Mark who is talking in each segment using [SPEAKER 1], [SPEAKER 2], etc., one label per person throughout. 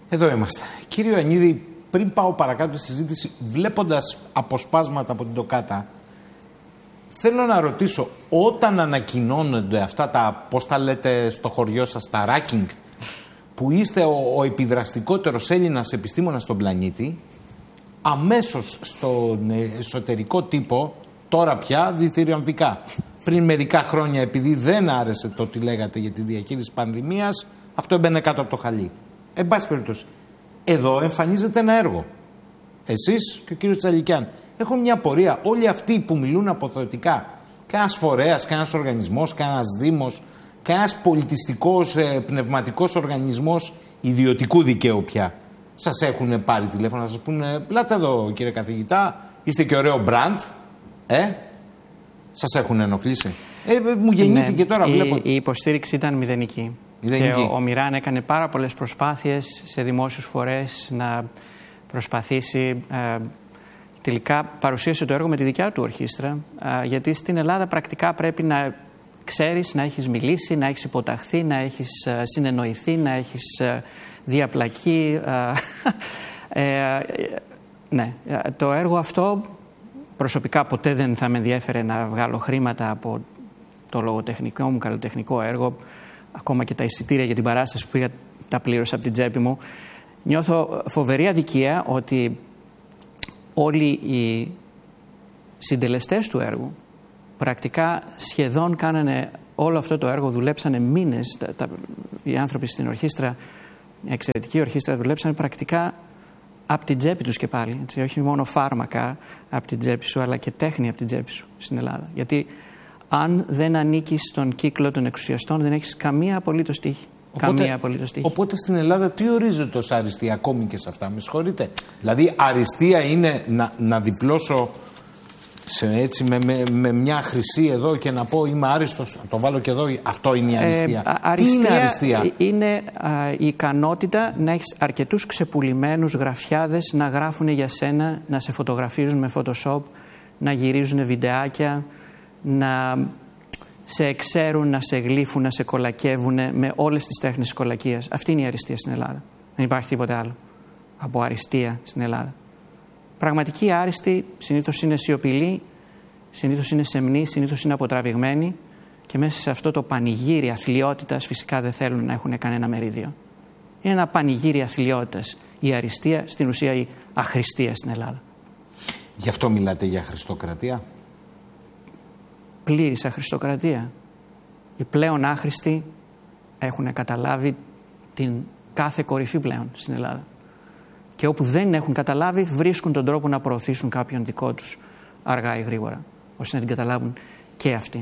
[SPEAKER 1] Εδώ είμαστε. Κύριο Ιωαννίδη, πριν πάω παρακάτω στη συζήτηση, βλέποντας αποσπάσματα από την Τοκάτα, θέλω να ρωτήσω, όταν ανακοινώνονται αυτά τα, πώς τα λέτε στο χωριό σας, τα ranking, που είστε ο επιδραστικότερος Έλληνας επιστήμονας στον πλανήτη, αμέσως στον εσωτερικό τύπο, τώρα πια διθυραμβικά. Πριν μερικά χρόνια, επειδή δεν άρεσε το τι λέγατε για τη διαχείριση πανδημίας, αυτό έμπαινε κάτω από το χαλί. Εν πάση περιπτώσει, εδώ εμφανίζεται ένα έργο. Εσείς και ο κύριος Τσαλικιάν. Έχω μια απορία. Όλοι αυτοί που μιλούν αποθεωτικά, κανένας φορέας, κανένας οργανισμός, κανένας δήμος, κανένας πολιτιστικός, πνευματικός οργανισμός ιδιωτικού δικαίου πια, σας έχουν πάρει τηλέφωνο να σας πούνε, ελάτε εδώ κύριε καθηγητά, είστε και ωραίο μπραντ, σας έχουν ενοχλήσει? Μου γεννήθηκε τώρα, βλέπω.
[SPEAKER 2] Η υποστήριξη ήταν μηδενική. Και ο Μιράν έκανε πάρα πολλές προσπάθειες σε δημόσιους φορείς να προσπαθήσει. Τελικά παρουσίασε το έργο με τη δικιά του ορχήστρα, γιατί στην Ελλάδα πρακτικά πρέπει να ξέρεις, να έχεις μιλήσει, να έχεις υποταχθεί, να έχεις συνεννοηθεί, να έχεις διαπλακεί. Ναι, το έργο αυτό προσωπικά ποτέ δεν θα με ενδιέφερε να βγάλω χρήματα από το λογοτεχνικό μου, καλλιτεχνικό έργο. Ακόμα και τα εισιτήρια για την παράσταση που πήγα τα πλήρωσα από την τσέπη μου. Νιώθω φοβερή αδικία ότι όλοι οι συντελεστές του έργου πρακτικά σχεδόν κάνανε όλο αυτό το έργο, δουλέψανε μήνες. Οι άνθρωποι στην ορχήστρα, μια εξαιρετική ορχήστρα, δουλέψανε πρακτικά από την τσέπη τους και πάλι. Έτσι, όχι μόνο φάρμακα από την τσέπη σου, αλλά και τέχνη από την τσέπη σου στην Ελλάδα. Γιατί αν δεν ανήκεις στον κύκλο των εξουσιαστών, δεν έχεις καμία απολύτως τύχη. Οπότε στην Ελλάδα τι ορίζεται ως αριστεία, ακόμη και σε αυτά? Με συγχωρείτε. Δηλαδή αριστεία είναι να διπλώσω έτσι, με μια χρυσή εδώ και να πω είμαι άριστος, το βάλω και εδώ, αυτό είναι η αριστεία? Τι είναι αριστεία? Είναι η ικανότητα να έχεις αρκετούς ξεπουλημένους γραφιάδες να γράφουν για σένα, να σε φωτογραφίζουν με Photoshop, να γυρίζουν βιντεάκια, να σε εξέρουν, να σε γλύφουν, να σε κολακεύουν με όλες τις τέχνες της κολακείας. Αυτή είναι η αριστεία στην Ελλάδα. Δεν υπάρχει τίποτε άλλο από αριστεία στην Ελλάδα. Πραγματικοί άριστοι συνήθως είναι σιωπηλοί, συνήθως είναι σεμνοί, συνήθως είναι αποτραβηγμένοι και μέσα σε αυτό το πανηγύρι αθλιότητας φυσικά δεν θέλουν να έχουν κανένα μερίδιο. Είναι ένα πανηγύρι αθλιότητας η αριστεία, στην ουσία η αχρηστία στην Ελλάδα.
[SPEAKER 1] Γι' αυτό μιλάτε για χριστοκρατία?
[SPEAKER 2] Πλήρης αχρηστοκρατία. Οι πλέον άχρηστοι έχουν καταλάβει την κάθε κορυφή πλέον στην Ελλάδα. Και όπου δεν έχουν καταλάβει, βρίσκουν τον τρόπο να προωθήσουν κάποιον δικό τους αργά ή γρήγορα, ώστε να την καταλάβουν και αυτοί.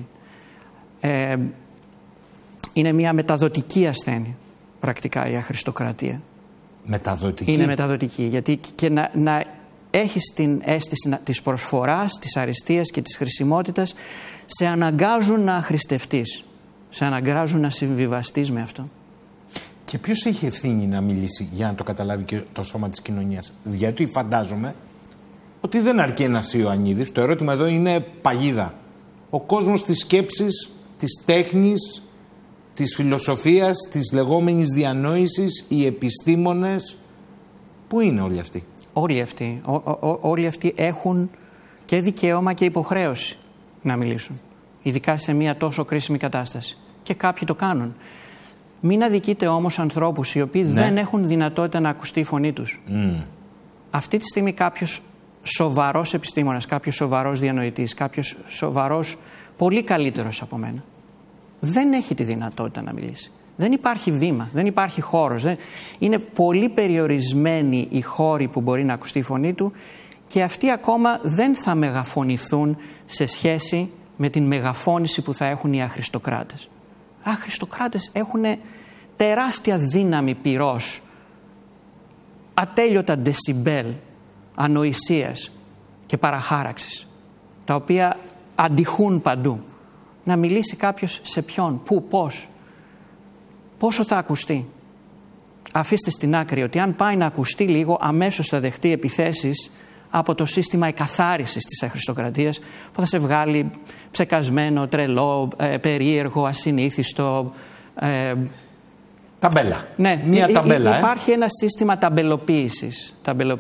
[SPEAKER 2] Είναι μια μεταδοτική ασθένεια, πρακτικά, η αχρηστοκρατία.
[SPEAKER 1] Μεταδοτική?
[SPEAKER 2] Είναι μεταδοτική, γιατί και να έχεις την αίσθηση της προσφοράς, της αριστείας και της χρησιμότητας, σε αναγκάζουν να αχρηστευτείς, σε αναγκάζουν να συμβιβαστείς με αυτό.
[SPEAKER 1] Και ποιος έχει ευθύνη να μιλήσει για να το καταλάβει και το σώμα της κοινωνίας? Γιατί φαντάζομαι ότι δεν αρκεί ένας Ιωαννίδης. Το ερώτημα εδώ είναι παγίδα. Ο κόσμος της σκέψης, της τέχνης, της φιλοσοφίας, της λεγόμενης διανόησης, οι επιστήμονες, πού είναι όλοι αυτοί?
[SPEAKER 2] Όλοι αυτοί έχουν και δικαίωμα και υποχρέωση να μιλήσουν. Ειδικά σε μια τόσο κρίσιμη κατάσταση. Και κάποιοι το κάνουν. Μην αδικείτε όμως ανθρώπους οι οποίοι δεν έχουν δυνατότητα να ακουστεί η φωνή τους. Αυτή τη στιγμή κάποιος σοβαρός επιστήμονας, κάποιος σοβαρός διανοητής, κάποιος σοβαρός, πολύ καλύτερος από μένα, δεν έχει τη δυνατότητα να μιλήσει. Δεν υπάρχει βήμα, δεν υπάρχει χώρος. Είναι πολύ περιορισμένοι οι χώροι που μπορεί να ακουστεί η φωνή του και αυτοί ακόμα δεν θα μεγαφωνηθούν σε σχέση με την μεγαφώνηση που θα έχουν οι αχρηστοκράτες. Οι αχρηστοκράτες έχουν τεράστια δύναμη πυρός, ατέλειωτα δεσιμπέλ ανοησίας και παραχάραξης, τα οποία αντιχούν παντού. Να μιλήσει κάποιος σε ποιον, πού, πώς, πόσο θα ακουστεί? Αφήστε στην άκρη ότι αν πάει να ακουστεί λίγο, αμέσως θα δεχτεί επιθέσεις από το σύστημα εκαθάρισης της αχρηστοκρατίας που θα σε βγάλει ψεκασμένο, τρελό, περίεργο, ασυνήθιστο,
[SPEAKER 1] Ταμπέλα.
[SPEAKER 2] Ναι,
[SPEAKER 1] Μία ταμπέλα.
[SPEAKER 2] Υπάρχει ένα σύστημα ταμπελοποίησης.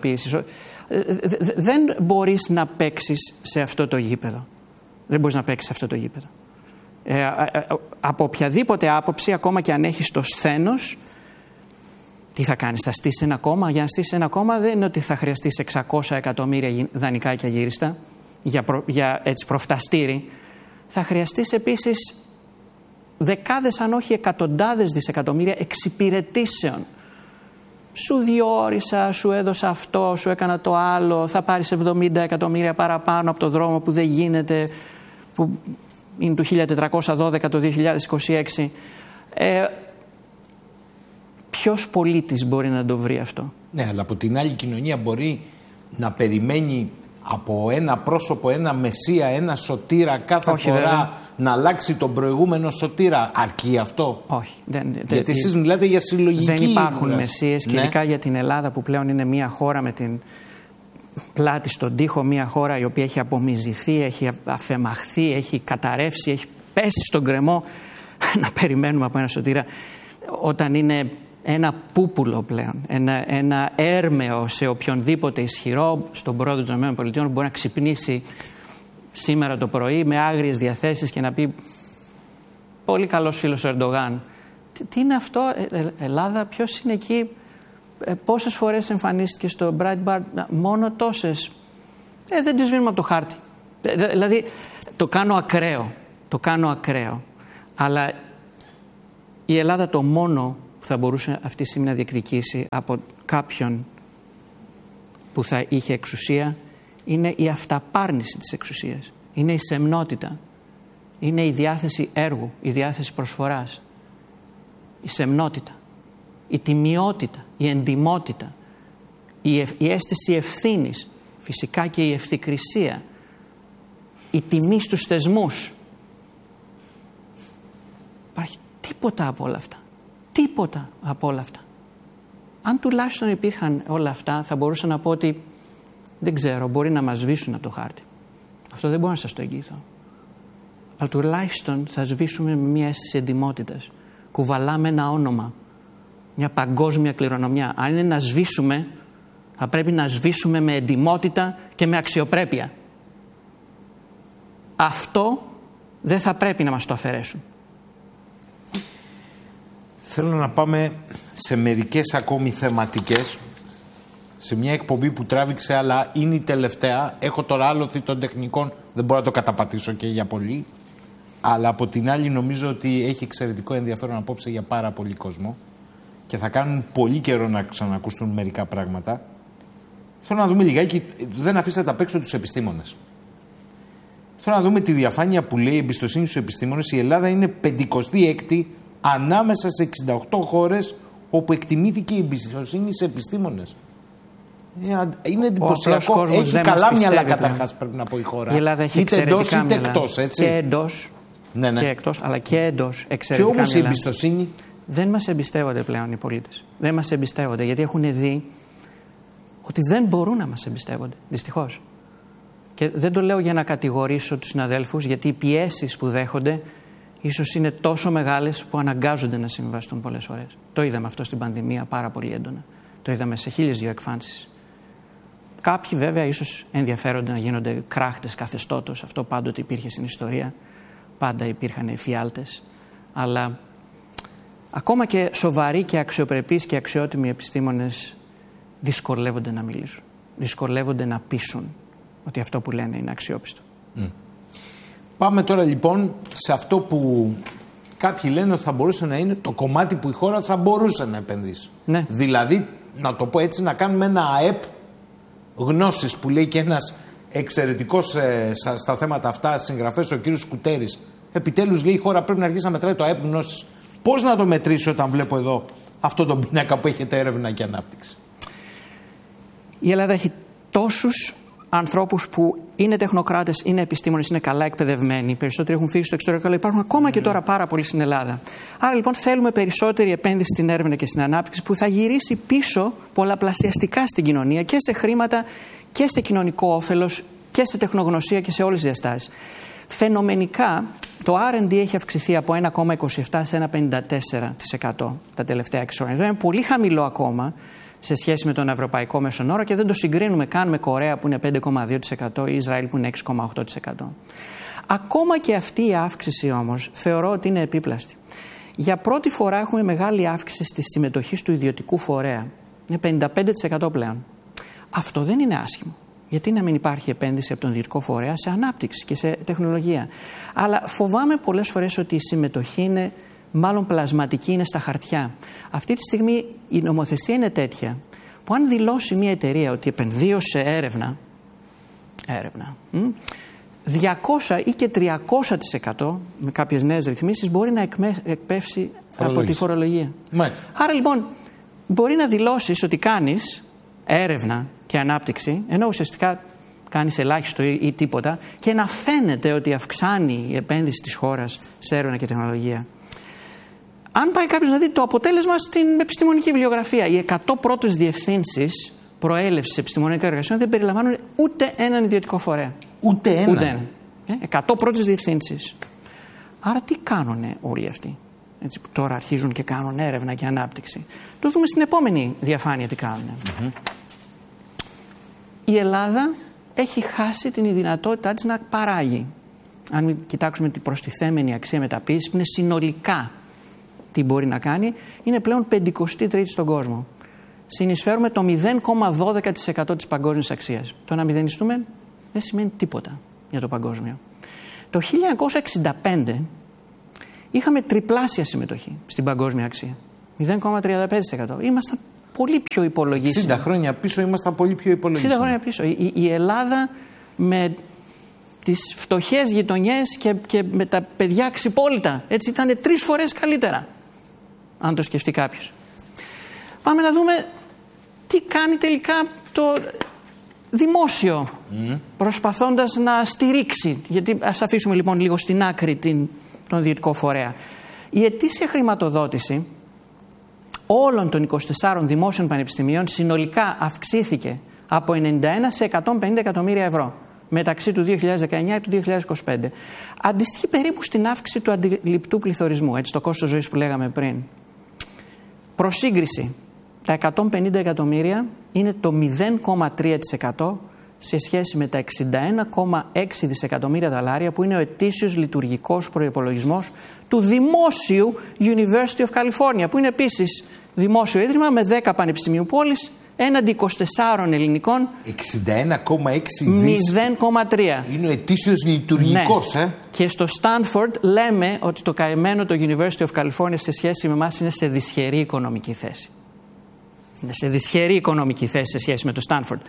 [SPEAKER 2] Δεν μπορείς να παίξεις σε αυτό το γήπεδο. Δεν μπορείς να παίξεις σε αυτό το γήπεδο. Από οποιαδήποτε άποψη, ακόμα και αν έχεις το σθένος, τι θα κάνεις, θα στήσεις ένα κόμμα? Για να στήσεις ένα κόμμα δεν είναι ότι θα χρειαστείς 600 εκατομμύρια δανεικά και αγύριστα για έτσι προφταστήρι. Θα χρειαστείς επίσης δεκάδες αν όχι εκατοντάδες δισεκατομμύρια εξυπηρετήσεων. Σου διόρισα, σου έδωσα αυτό, σου έκανα το άλλο, θα πάρεις 70 εκατομμύρια παραπάνω από το δρόμο που δεν γίνεται, που είναι του 1412 το 2026. Ποιος πολίτης μπορεί να το βρει αυτό?
[SPEAKER 1] Ναι, αλλά από την άλλη κοινωνία μπορεί να περιμένει από ένα πρόσωπο, ένα μεσία, ένα σωτήρα κάθε
[SPEAKER 2] Όχι,
[SPEAKER 1] φορά
[SPEAKER 2] βέβαια.
[SPEAKER 1] να αλλάξει τον προηγούμενο σωτήρα. Αρκεί αυτό?
[SPEAKER 2] Όχι.
[SPEAKER 1] Γιατί εσείς μιλάτε για συλλογική.
[SPEAKER 2] Δεν υπάρχουν
[SPEAKER 1] δράση.
[SPEAKER 2] μεσίες και
[SPEAKER 1] Ναι.
[SPEAKER 2] ειδικά για την Ελλάδα που πλέον είναι μια χώρα με την πλάτη στον τοίχο, μια χώρα η οποία έχει απομυζηθεί, έχει αφεμαχθεί, έχει καταρρεύσει, έχει πέσει στον κρεμό. Να περιμένουμε από ένα σωτήρα όταν είναι ένα πούπουλο πλέον, ένα έρμεο σε οποιονδήποτε ισχυρό, στον πρόεδρο των ΗΠΑ που μπορεί να ξυπνήσει σήμερα το πρωί με άγριες διαθέσεις και να πει πολύ καλός φίλος ο Ερντογάν. Τι είναι αυτό, Ελλάδα, ποιος είναι εκεί, πόσες φορές εμφανίστηκε στο Breitbart? Μόνο τόσες. Δεν τις σβήνουμε από το χάρτη. Δηλαδή το κάνω ακραίο. Αλλά η Ελλάδα το μόνο που θα μπορούσε αυτή τη στιγμή να διεκδικήσει από κάποιον που θα είχε εξουσία είναι η αυταπάρνηση της εξουσίας. Είναι η σεμνότητα. Είναι η διάθεση έργου, η διάθεση προσφοράς. Η σεμνότητα. Η τιμιότητα, η εντιμότητα. Η αίσθηση ευθύνης. Φυσικά και η ευθυκρισία. Η τιμή στους θεσμούς. Υπάρχει τίποτα από όλα αυτά. Τίποτα από όλα αυτά. Αν τουλάχιστον υπήρχαν όλα αυτά, θα μπορούσα να πω ότι δεν ξέρω, μπορεί να μας σβήσουν από το χάρτη. Αυτό δεν μπορώ να σας το εγγυηθώ. Αλλά τουλάχιστον θα σβήσουμε με μια αίσθηση εντιμότητας. Κουβαλάμε ένα όνομα, μια παγκόσμια κληρονομιά. Αν είναι να σβήσουμε, θα πρέπει να σβήσουμε με εντιμότητα και με αξιοπρέπεια. Αυτό δεν θα πρέπει να μας το αφαιρέσουν.
[SPEAKER 1] Θέλω να πάμε σε μερικές ακόμη θεματικές, σε μια εκπομπή που τράβηξε, αλλά είναι η τελευταία. Έχω τώρα άλοθη των τεχνικών, δεν μπορώ να το καταπατήσω και για πολύ. Αλλά από την άλλη νομίζω ότι έχει εξαιρετικό ενδιαφέρον απόψε για πάρα πολύ κόσμο και θα κάνουν πολύ καιρό να ξανακουστούν μερικά πράγματα. Θέλω να δούμε λιγάκι, δεν αφήσατε απ' έξω τους επιστήμονες. Θέλω να δούμε τη διαφάνεια που λέει εμπιστοσύνη στους επιστήμονες. Η Ελλάδα είναι 56η ανάμεσα σε 68 χώρες όπου εκτιμήθηκε η εμπιστοσύνη σε επιστήμονες. Είναι εντυπωσιακό. Έχει καλά μυαλά καταρχάς, πρέπει να πω, η χώρα.
[SPEAKER 2] Η Ελλάδα έχει
[SPEAKER 1] είτε εντός είτε
[SPEAKER 2] μυαλά.
[SPEAKER 1] εκτός, έτσι.
[SPEAKER 2] Και εντός,
[SPEAKER 1] ναι.
[SPEAKER 2] και εκτός, αλλά και εντός εξαιρετικά.
[SPEAKER 1] Και όμως η εμπιστοσύνη.
[SPEAKER 2] Δεν μας εμπιστεύονται πλέον οι πολίτες. Δεν μας εμπιστεύονται γιατί έχουν δει ότι δεν μπορούν να μας εμπιστεύονται. Δυστυχώς. Και δεν το λέω για να κατηγορήσω τους συναδέλφους, γιατί οι πιέσεις που δέχονται ίσως είναι τόσο μεγάλες που αναγκάζονται να συμβιβαστούν πολλές φορές. Το είδαμε αυτό στην πανδημία πάρα πολύ έντονα. Το είδαμε σε 1002 εκφάνσεις. Κάποιοι βέβαια ίσως ενδιαφέρονται να γίνονται κράχτες καθεστώτος. Αυτό πάντοτε υπήρχε στην ιστορία. Πάντα υπήρχαν εφιάλτες. Αλλά ακόμα και σοβαροί και αξιοπρεπείς και αξιότιμοι επιστήμονες δυσκολεύονται να μιλήσουν. Δυσκολεύονται να πείσουν ότι αυτό που λένε είναι αξιόπιστο.
[SPEAKER 1] Πάμε τώρα λοιπόν σε αυτό που κάποιοι λένε ότι θα μπορούσε να είναι το κομμάτι που η χώρα θα μπορούσε να επενδύσει.
[SPEAKER 2] Ναι.
[SPEAKER 1] Δηλαδή, να το πω έτσι, να κάνουμε ένα ΑΕΠ γνώσης που λέει και ένας εξαιρετικός στα θέματα αυτά συγγραφέας, ο κύριος Σκουτέρης. Επιτέλους λέει η χώρα πρέπει να αρχίσει να μετράει το ΑΕΠ γνώσης. Πώς να το μετρήσει όταν βλέπω εδώ αυτό το πίνακα που έχετε έρευνα και ανάπτυξη?
[SPEAKER 2] Η Ελλάδα έχει τόσους ανθρώπους που είναι τεχνοκράτες, είναι επιστήμονες, είναι καλά εκπαιδευμένοι. Περισσότεροι έχουν φύγει στο εξωτερικό, αλλά υπάρχουν ακόμα και τώρα πάρα πολλοί στην Ελλάδα. Άρα λοιπόν θέλουμε περισσότερη επένδυση στην έρευνα και στην ανάπτυξη που θα γυρίσει πίσω πολλαπλασιαστικά στην κοινωνία και σε χρήματα και σε κοινωνικό όφελος και σε τεχνογνωσία και σε όλες τις διαστάσεις. Φαινομενικά, το R&D έχει αυξηθεί από 1,27% σε 1,54% τα τελευταία 6 χρόνια. Αυτό είναι πολύ χαμηλό ακόμα σε σχέση με τον ευρωπαϊκό μέσον όρο και δεν το συγκρίνουμε καν με Κορέα που είναι 5,2% ή Ισραήλ που είναι 6,8%. Ακόμα και αυτή η αύξηση όμως θεωρώ ότι είναι επίπλαστη. Για πρώτη φορά έχουμε μεγάλη αύξηση στη συμμετοχή του ιδιωτικού φορέα. Είναι 55% πλέον. Αυτό δεν είναι άσχημο. Γιατί να μην υπάρχει επένδυση από τον ιδιωτικό φορέα σε ανάπτυξη και σε τεχνολογία. Αλλά φοβάμαι πολλές φορές ότι η συμμετοχή είναι μάλλον πλασματική, είναι στα χαρτιά. Αυτή τη στιγμή η νομοθεσία είναι τέτοια που αν δηλώσει μια εταιρεία ότι επενδύω σε έρευνα 200 ή και 300% με κάποιες νέες ρυθμίσεις μπορεί να εκπέσει από τη φορολογία.
[SPEAKER 1] Μάλιστα.
[SPEAKER 2] Άρα λοιπόν μπορεί να δηλώσεις ότι κάνεις έρευνα και ανάπτυξη, ενώ ουσιαστικά κάνεις ελάχιστο ή τίποτα, και να φαίνεται ότι αυξάνει η επένδυση της χώρας σε έρευνα και τεχνολογία. Αν πάει κάποιος να δει το αποτέλεσμα στην επιστημονική βιβλιογραφία, οι 100 πρώτες διευθύνσεις προέλευσης επιστημονικών εργασιών δεν περιλαμβάνουν ούτε έναν ιδιωτικό φορέα.
[SPEAKER 1] Ούτε ένα.
[SPEAKER 2] 100 πρώτες διευθύνσεις. Άρα τι κάνουνε όλοι αυτοί, έτσι, που τώρα αρχίζουν και κάνουν έρευνα και ανάπτυξη. Το δούμε στην επόμενη διαφάνεια τι κάνουνε. Η Ελλάδα έχει χάσει την δυνατότητά της να παράγει. Αν κοιτάξουμε την προστιθέμενη αξία μεταποίησης, που είναι συνολικά τι μπορεί να κάνει, είναι πλέον 53η στον κόσμο. Συνεισφέρουμε το 0,12% της παγκόσμιας αξίας. Το να μηδενιστούμε δεν σημαίνει τίποτα για το παγκόσμιο. Το 1965 είχαμε τριπλάσια συμμετοχή στην παγκόσμια αξία. 0,35%. Ήμασταν πολύ πιο υπολογίσιμοι.
[SPEAKER 1] 60 χρόνια πίσω ήμασταν πολύ πιο υπολογίσιμοι.
[SPEAKER 2] 60 χρόνια πίσω. Η Ελλάδα με τις φτωχές γειτονιές και με τα παιδιά ξυπόλυτα, έτσι, ήταν 3 φορές καλύτερα, αν το σκεφτεί κάποιος. Πάμε να δούμε τι κάνει τελικά το δημόσιο, προσπαθώντας να στηρίξει. Γιατί ας αφήσουμε λοιπόν λίγο στην άκρη τον ιδιωτικό φορέα. Η ετήσια χρηματοδότηση όλων των 24 δημόσιων πανεπιστημίων συνολικά αυξήθηκε από 91 σε 150 εκατομμύρια ευρώ μεταξύ του 2019 και του 2025. Αντιστοιχεί περίπου στην αύξηση του αντιληπτού πληθωρισμού, έτσι, το κόστος ζωής που λέγαμε πριν. Προς σύγκριση, τα 150 εκατομμύρια είναι το 0,3% σε σχέση με τα 61,6 δισεκατομμύρια δολάρια που είναι ο ετήσιος λειτουργικός προϋπολογισμός του δημόσιου University of California, που είναι επίσης δημόσιο ίδρυμα με 10 πανεπιστημίου πόλης έναντι 24 ελληνικών.
[SPEAKER 1] 61,6 δις.
[SPEAKER 2] 0,3.
[SPEAKER 1] Είναι ο ετήσιος λειτουργικός,
[SPEAKER 2] ναι. Και στο Stanford λέμε ότι το καημένο το University of California σε σχέση με εμάς είναι σε δυσχερή οικονομική θέση. Είναι σε δυσχερή οικονομική θέση σε σχέση με το Stanford.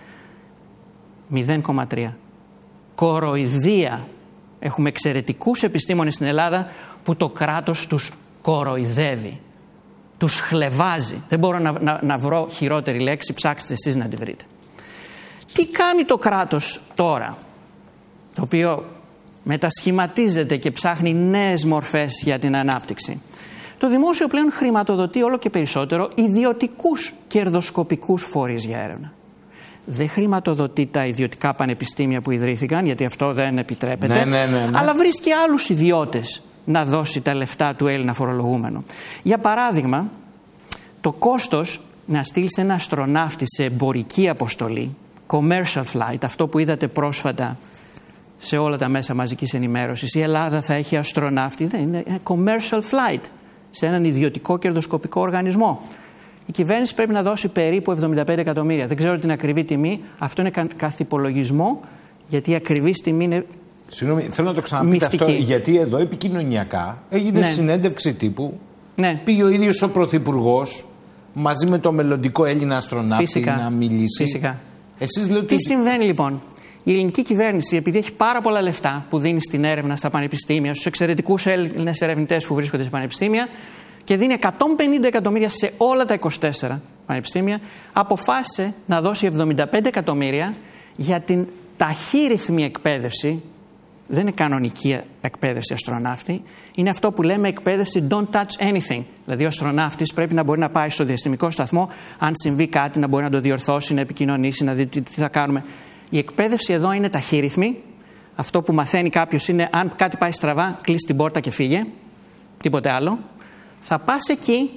[SPEAKER 2] 0,3. Κοροϊδία. Έχουμε εξαιρετικούς επιστήμονες στην Ελλάδα που το κράτος τους κοροϊδεύει. Τους χλευάζει. Δεν μπορώ να βρω χειρότερη λέξη, ψάξτε εσείς να τη βρείτε. Τι κάνει το κράτος τώρα, το οποίο μετασχηματίζεται και ψάχνει νέες μορφές για την ανάπτυξη? Το δημόσιο πλέον χρηματοδοτεί όλο και περισσότερο ιδιωτικούς κερδοσκοπικούς φορείς για έρευνα. Δεν χρηματοδοτεί τα ιδιωτικά πανεπιστήμια που ιδρύθηκαν, γιατί αυτό δεν επιτρέπεται,
[SPEAKER 1] ναι.
[SPEAKER 2] αλλά βρίσκει άλλους ιδιώτες να δώσει τα λεφτά του Έλληνα φορολογούμενου. Για παράδειγμα, το κόστος να στείλεις ένα αστροναύτη σε εμπορική αποστολή, commercial flight, αυτό που είδατε πρόσφατα σε όλα τα μέσα μαζικής ενημέρωσης, η Ελλάδα θα έχει αστροναύτη, δεν είναι commercial flight, σε έναν ιδιωτικό κερδοσκοπικό οργανισμό. Η κυβέρνηση πρέπει να δώσει περίπου 75 εκατομμύρια. Δεν ξέρω την ακριβή τιμή, αυτό είναι καθυπολογισμό, γιατί η ακριβή τιμή είναι.
[SPEAKER 1] Συγγνώμη, θέλω να το ξαναπείτε αυτό, γιατί εδώ επικοινωνιακά έγινε συνέντευξη τύπου.
[SPEAKER 2] Ναι.
[SPEAKER 1] Πήγε ο ίδιος ο Πρωθυπουργός μαζί με το μελλοντικό Έλληνα αστροναύτη να μιλήσει.
[SPEAKER 2] Φυσικά.
[SPEAKER 1] Εσείς λέτε.
[SPEAKER 2] Τι συμβαίνει λοιπόν? Η ελληνική κυβέρνηση, επειδή έχει πάρα πολλά λεφτά που δίνει στην έρευνα στα πανεπιστήμια, στους εξαιρετικούς Έλληνες ερευνητές που βρίσκονται σε πανεπιστήμια, και δίνει 150 εκατομμύρια σε όλα τα 24 πανεπιστήμια, αποφάσισε να δώσει 75 εκατομμύρια για την ταχύρυθμη εκπαίδευση. Δεν είναι κανονική εκπαίδευση αστροναύτη, είναι αυτό που λέμε εκπαίδευση don't touch anything. Δηλαδή ο αστροναύτης πρέπει να μπορεί να πάει στο διαστημικό σταθμό, αν συμβεί κάτι να μπορεί να το διορθώσει, να επικοινωνήσει, να δει τι θα κάνουμε. Η εκπαίδευση εδώ είναι ταχύρυθμη, αυτό που μαθαίνει κάποιος είναι αν κάτι πάει στραβά, κλείσει την πόρτα και φύγε, τίποτε άλλο. Θα πας εκεί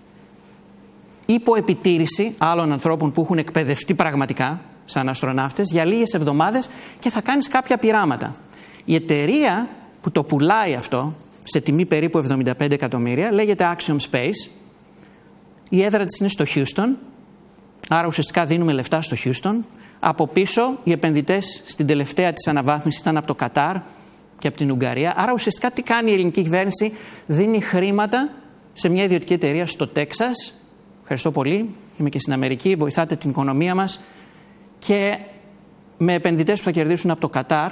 [SPEAKER 2] υπό επιτήρηση άλλων ανθρώπων που έχουν εκπαιδευτεί πραγματικά σαν αστροναύτες για λίγες εβδομάδες και θα κάνεις κάποια πειράματα. Η εταιρεία που το πουλάει αυτό σε τιμή περίπου 75 εκατομμύρια λέγεται Axiom Space. Η έδρα της είναι στο Houston, άρα ουσιαστικά δίνουμε λεφτά στο Houston. Από πίσω οι επενδυτές στην τελευταία της αναβάθμιση ήταν από το Κατάρ και από την Ουγγαρία. Άρα ουσιαστικά τι κάνει η ελληνική κυβέρνηση? Δίνει χρήματα σε μια ιδιωτική εταιρεία στο Τέξας. Ευχαριστώ πολύ, είμαι και στην Αμερική, βοηθάτε την οικονομία μας, και με επενδυτές που θα κερδίσουν από το Κατάρ.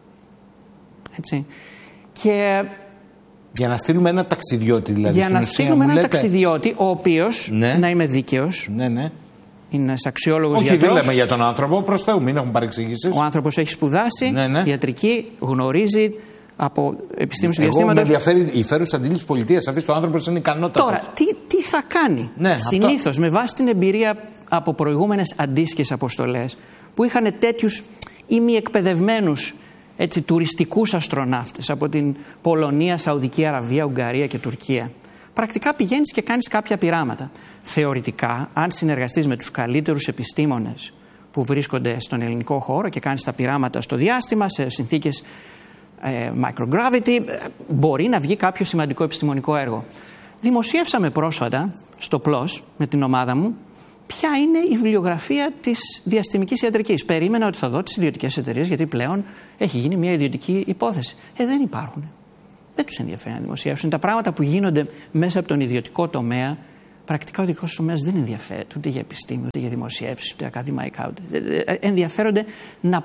[SPEAKER 2] Έτσι. Και
[SPEAKER 1] για να στείλουμε ένα ταξιδιώτη, δηλαδή.
[SPEAKER 2] Για να στείλουμε έναν ταξιδιώτη, ο οποίος, να είμαι δίκαιος, είναι ένας αξιόλογος γιατρός.
[SPEAKER 1] Όχι, δεν λέμε για τον άνθρωπο, προς Θεού, μην έχουν παρεξηγήσεις.
[SPEAKER 2] Ο άνθρωπος έχει σπουδάσει ιατρική, γνωρίζει από επιστήμες του διαστήματος.
[SPEAKER 1] Με ενδιαφέρει η φέρουσα αντίληψη πολιτείας, αφήσει το άνθρωπος είναι ικανότατος.
[SPEAKER 2] Τώρα, τι θα κάνει? Συνήθως, με βάση την εμπειρία από προηγούμενες αντίστοιχες αποστολές, που είχαν τέτοιους ημιεκπαιδευμένους τουριστικούς αστροναύτες από την Πολωνία, Σαουδική Αραβία, Ουγγαρία και Τουρκία, πρακτικά πηγαίνεις και κάνεις κάποια πειράματα. Θεωρητικά, αν συνεργαστείς με τους καλύτερους επιστήμονες που βρίσκονται στον ελληνικό χώρο και κάνεις τα πειράματα στο διάστημα, σε συνθήκες microgravity, μπορεί να βγει κάποιο σημαντικό επιστημονικό έργο. Δημοσίευσαμε πρόσφατα στο PLOS με την ομάδα μου ποια είναι η βιβλιογραφία της διαστημικής ιατρικής. Περίμενα ότι θα δω τις ιδιωτικές εταιρείες, γιατί πλέον έχει γίνει μια ιδιωτική υπόθεση. Δεν υπάρχουν. Δεν τους ενδιαφέρει να δημοσιεύσουν. Τα πράγματα που γίνονται μέσα από τον ιδιωτικό τομέα, πρακτικά ο ιδιωτικός τομέας δεν ενδιαφέρεται ούτε για επιστήμη, ούτε για δημοσιεύσεις, ούτε ακαδημαϊκά. Ενδιαφέρονται να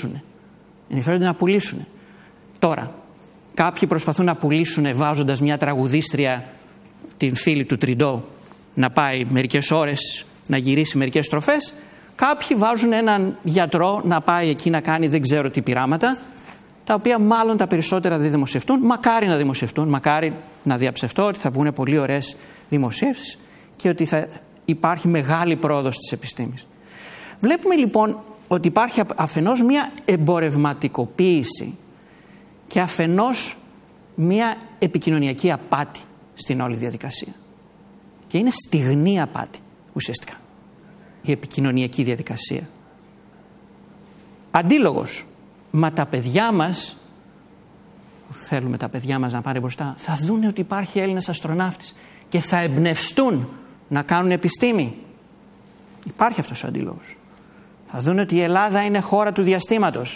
[SPEAKER 2] πουλήσουν. Τώρα, κάποιοι προσπαθούν να πουλήσουν βάζοντας μια τραγουδίστρια, την φίλη του Τριντό, να πάει μερικές ώρες να γυρίσει μερικές στροφές. Κάποιοι βάζουν έναν γιατρό να πάει εκεί να κάνει δεν ξέρω τι πειράματα, τα οποία μάλλον τα περισσότερα δεν δημοσιευτούν. Μακάρι να δημοσιευτούν, μακάρι να διαψευτώ ότι θα βγουν πολύ ωραίες δημοσίευσεις και ότι θα υπάρχει μεγάλη πρόοδος της επιστήμης. Βλέπουμε λοιπόν ότι υπάρχει αφενός μια εμπορευματικοποίηση και αφενός μια επικοινωνιακή απάτη στην όλη διαδικασία. Και είναι στιγνή απάτη ουσιαστικά η επικοινωνιακή διαδικασία. Αντίλογος, μα τα παιδιά μας, θέλουμε τα παιδιά μας να πάνε μπροστά, θα δούνε ότι υπάρχει Έλληνας αστροναύτης και θα εμπνευστούν να κάνουν επιστήμη. Υπάρχει αυτός ο αντίλογος. Θα δούνε ότι η Ελλάδα είναι χώρα του διαστήματος.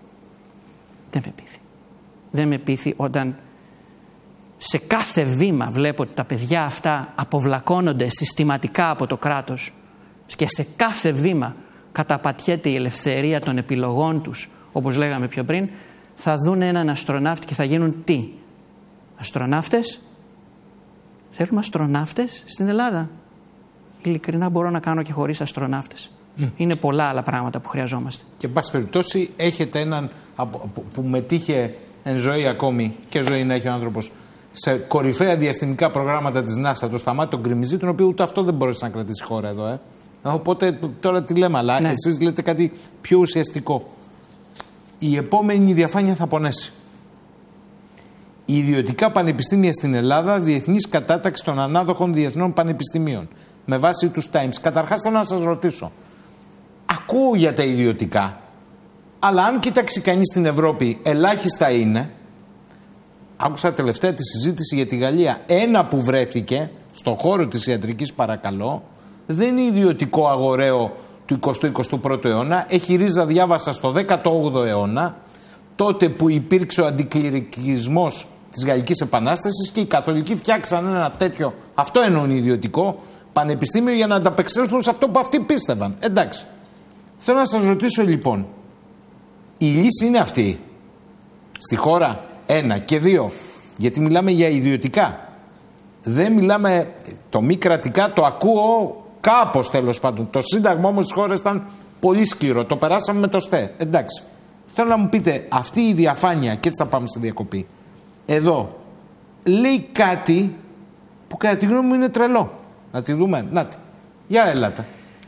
[SPEAKER 2] Δεν με πείθει όταν σε κάθε βήμα βλέπω ότι τα παιδιά αυτά αποβλακώνονται συστηματικά από το κράτος και σε κάθε βήμα καταπατιέται η ελευθερία των επιλογών τους, όπως λέγαμε πιο πριν. Θα δουν έναν αστροναύτη και θα γίνουν τι? Αστροναύτες? Θέλουμε αστροναύτες στην Ελλάδα? Ειλικρινά μπορώ να κάνω και χωρίς αστροναύτες. Είναι πολλά άλλα πράγματα που χρειαζόμαστε. Και εν πάση περιπτώσει έχετε έναν που μετήχε εν ζωή ακόμη, και ζωή να έχει ο άνθρωπος, σε κορυφαία διαστημικά προγράμματα της NASA, το Σταμάτη τον Γκριμιζή, τον οποίο ούτε αυτό δεν μπορούσε να κρατήσει χώρα εδώ. Οπότε τώρα τι λέμε, αλλά εσείς λέτε κάτι πιο ουσιαστικό. Η επόμενη διαφάνεια θα πονέσει. Οι ιδιωτικά πανεπιστήμια στην Ελλάδα, διεθνής κατάταξη των ανάδοχων διεθνών πανεπιστημίων. Με βάση τους Times. Καταρχάς θέλω να σας ρωτήσω. Ακούω για τα ιδιωτικά, αλλά αν κοιτάξει κανείς στην Ευρώπη, ελάχιστα είναι. Άκουσα τελευταία τη συζήτηση για τη Γαλλία. Ένα που βρέθηκε στον χώρο της ιατρικής, παρακαλώ, δεν είναι ιδιωτικό αγοραίο του 20ου-21ου αιώνα. Έχει ρίζα, διάβασα, στο 18ο αιώνα, τότε που υπήρξε ο αντικληρικισμός της Γαλλικής Επανάστασης και οι καθολικοί φτιάξαν ένα τέτοιο, αυτό εννοούν ιδιωτικό, πανεπιστήμιο για να ανταπεξέλθουν σε αυτό που αυτοί πίστευαν. Εντάξει. Θέλω να σας ρωτήσω λοιπόν, η λύση είναι αυτή στη χώρα? Ένα. Και δύο, γιατί μιλάμε για ιδιωτικά. Δεν μιλάμε, το μη κρατικά το ακούω κάπως τέλος πάντων. Το σύνταγμα όμως της χώρας ήταν πολύ σκληρό. Το περάσαμε με το ΣΤΕ. Εντάξει. Θέλω να μου πείτε, αυτή η διαφάνεια, και έτσι θα πάμε στη διακοπή, εδώ λέει κάτι που κατά τη γνώμη μου είναι τρελό. Να τη δούμε. Να τη. Για ελάτε.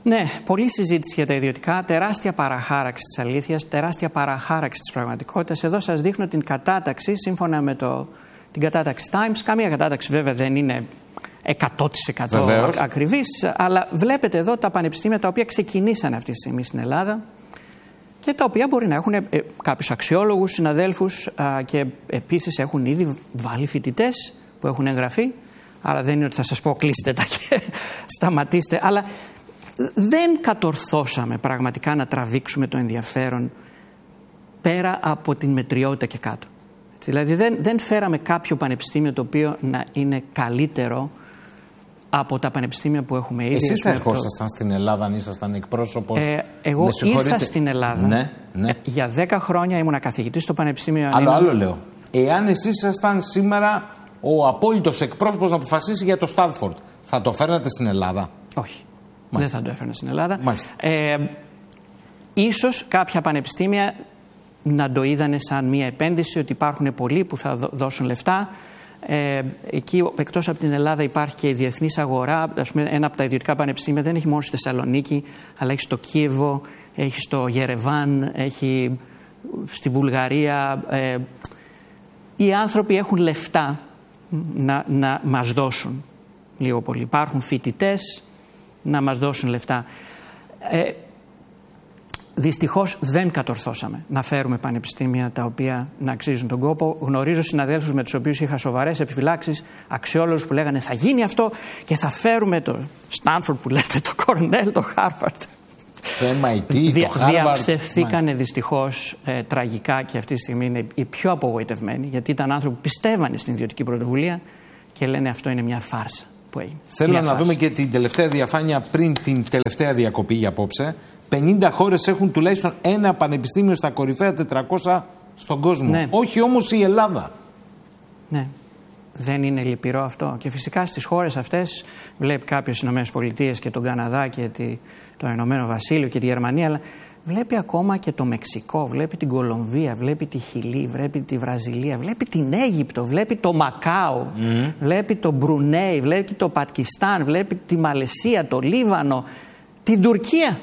[SPEAKER 2] Ναι, πολλή συζήτηση για τα ιδιωτικά, τεράστια παραχάραξη της αλήθειας, τεράστια παραχάραξη της πραγματικότητας. Εδώ σας δείχνω την κατάταξη σύμφωνα με την κατάταξη Times. Καμία κατάταξη βέβαια δεν είναι 100% ακριβής, αλλά βλέπετε εδώ τα πανεπιστήμια τα οποία ξεκινήσαν αυτή τη στιγμή στην Ελλάδα και τα οποία μπορεί να έχουν κάποιους αξιόλογους συναδέλφους και επίσης έχουν ήδη βάλει φοιτητές που έχουν εγγραφεί. Άρα δεν είναι ότι θα σας πω κλείστε τα και σταματήστε, αλλά δεν κατορθώσαμε πραγματικά να τραβήξουμε το ενδιαφέρον πέρα από την μετριότητα και κάτω. Δηλαδή δεν φέραμε κάποιο πανεπιστήμιο το οποίο να είναι καλύτερο από τα πανεπιστήμια που έχουμε ήδη.
[SPEAKER 1] Εσείς θα ερχόσασταν στην Ελλάδα αν ήσασταν εκπρόσωπος?
[SPEAKER 2] Εγώ ήρθα στην Ελλάδα.
[SPEAKER 1] Ναι.
[SPEAKER 2] Για 10 χρόνια ήμουνα καθηγητής στο Πανεπιστήμιο.
[SPEAKER 1] Άλλο λέω. Εάν εσείς ήσασταν σήμερα ο απόλυτος εκπρόσωπος να αποφασίσει για το Στάνφορντ, θα το φέρνατε στην Ελλάδα?
[SPEAKER 2] Όχι. Μάλιστα. Δεν θα το έφερνα στην Ελλάδα. Ίσως κάποια πανεπιστήμια να το είδανε σαν μια επένδυση, ότι υπάρχουν πολλοί που θα δώσουν λεφτά. Εκεί εκτός από την Ελλάδα υπάρχει και η διεθνής αγορά. Ας πούμε, ένα από τα ιδιωτικά πανεπιστήμια δεν έχει μόνο στη Θεσσαλονίκη, αλλά έχει στο Κίεβο, έχει στο Γερεβάν, έχει στη Βουλγαρία. Οι άνθρωποι έχουν λεφτά να μας δώσουν λίγο πολύ. Υπάρχουν φοιτητές να μας δώσουν λεφτά. Δυστυχώς δεν κατορθώσαμε να φέρουμε πανεπιστήμια τα οποία να αξίζουν τον κόπο. Γνωρίζω συναδέλφους με τους οποίους είχα σοβαρές επιφυλάξεις, αξιόλογους που λέγανε θα γίνει αυτό και θα φέρουμε το Στάνφορντ που λέτε, το Κορνέλ, το Χάρβαρντ.
[SPEAKER 1] Το MIT, το Χάρβαρντ.
[SPEAKER 2] Διαψευθήκανε δυστυχώς τραγικά και αυτή τη στιγμή είναι οι πιο απογοητευμένοι, γιατί ήταν άνθρωποι που πιστεύανε στην ιδιωτική πρωτοβουλία και λένε αυτό είναι μια φάρσα που έγινε.
[SPEAKER 1] Θέλω να δούμε και την τελευταία διαφάνεια πριν την τελευταία διακοπή για απόψε. 50 χώρες έχουν τουλάχιστον ένα πανεπιστήμιο στα κορυφαία 400 στον κόσμο. Ναι. Όχι όμως η Ελλάδα.
[SPEAKER 2] Ναι. Δεν είναι λυπηρό αυτό? Και φυσικά στις χώρες αυτές βλέπει κάποιος τις ΗΠΑ και τον Καναδά και το Ηνωμένο Βασίλειο και τη Γερμανία, αλλά βλέπει ακόμα και το Μεξικό, βλέπει την Κολομβία, βλέπει τη Χιλή, βλέπει τη Βραζιλία, βλέπει την Αίγυπτο, βλέπει το Μακάο, βλέπει το Μπρουνέι, βλέπει το Πακιστάν, βλέπει τη Μαλαισία, το Λίβανο, την Τουρκία.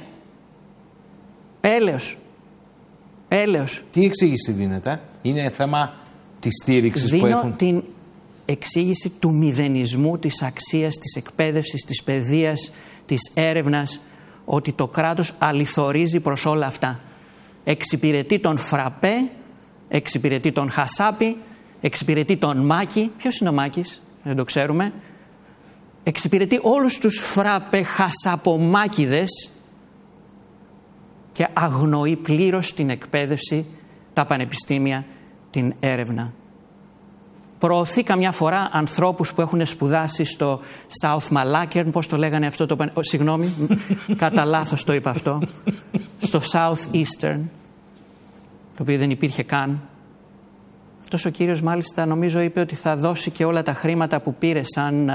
[SPEAKER 2] Έλεος.
[SPEAKER 1] Τι εξήγηση δίνεται? Είναι θέμα της στήριξης που έχουν?
[SPEAKER 2] Δίνω την εξήγηση του μηδενισμού της αξίας της εκπαίδευσης, της παιδείας, της έρευνας, ότι το κράτος αληθορίζει προς όλα αυτά. Εξυπηρετεί τον Φραπέ, εξυπηρετεί τον Χασάπι, εξυπηρετεί τον Μάκη. Ποιος είναι ο Μάκης? Δεν το ξέρουμε. Εξυπηρετεί όλους τους Φραπέ Χασαπομάκηδες και αγνοεί πλήρως την εκπαίδευση, τα πανεπιστήμια, την έρευνα. Προωθεί καμιά φορά ανθρώπους που έχουν σπουδάσει στο South Malackern, πώς το λέγανε αυτό το συγγνώμη, κατά λάθος το είπα αυτό, στο South Eastern, το οποίο δεν υπήρχε καν. Αυτός ο κύριος μάλιστα νομίζω είπε ότι θα δώσει και όλα τα χρήματα που πήρε σαν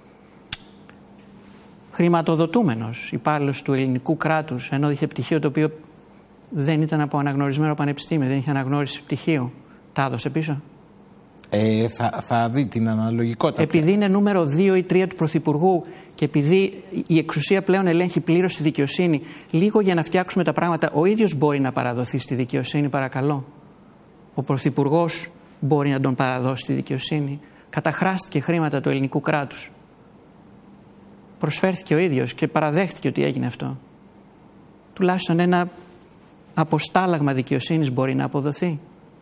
[SPEAKER 2] χρηματοδοτούμενος υπάλληλος του ελληνικού κράτους, ενώ είχε πτυχίο το οποίο δεν ήταν από αναγνωρισμένο πανεπιστήμιο, δεν είχε αναγνώριση πτυχίου. Τα έδωσε πίσω.
[SPEAKER 1] Θα δει την αναλογικότητα.
[SPEAKER 2] Επειδή είναι νούμερο 2 ή 3 του Πρωθυπουργού και επειδή η εξουσία πλέον ελέγχει πλήρως τη δικαιοσύνη, λίγο για να φτιάξουμε τα πράγματα, ο ίδιος μπορεί να παραδοθεί στη δικαιοσύνη, παρακαλώ. Ο Πρωθυπουργός μπορεί να τον παραδώσει στη δικαιοσύνη. Καταχράστηκε χρήματα του ελληνικού κράτους. Προσφέρθηκε ο ίδιος και παραδέχτηκε ότι έγινε αυτό. Τουλάχιστον ένα αποστάλαγμα δικαιοσύνης μπορεί να αποδοθεί.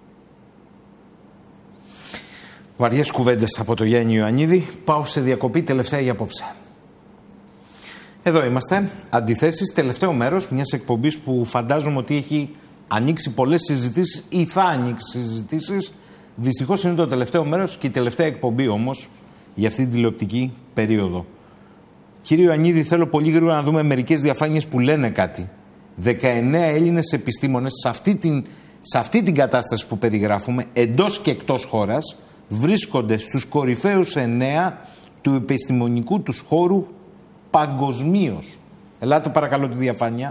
[SPEAKER 1] Βαριές κουβέντες από το Γιάννη Ιωαννίδη. Πάω σε διακοπή τελευταία για απόψε. Εδώ είμαστε. Αντιθέσεις, τελευταίο μέρος μιας εκπομπής που φαντάζομαι ότι έχει ανοίξει πολλές συζητήσεις ή θα ανοίξει συζητήσεις. Δυστυχώς είναι το τελευταίο μέρος και η τελευταία εκπομπή όμως για αυτή την τηλεοπτική περίοδο. Κύριε Ιωαννίδη, θέλω πολύ γρήγορα να δούμε μερικές διαφάνειες που λένε κάτι. 19 Έλληνες επιστήμονες σε αυτή την κατάσταση που περιγράφουμε, εντός και εκτός χώρας, βρίσκονται στους κορυφαίους 9 του επιστημονικού τους χώρου παγκοσμίως. Ελάτε παρακαλώ τη διαφάνεια.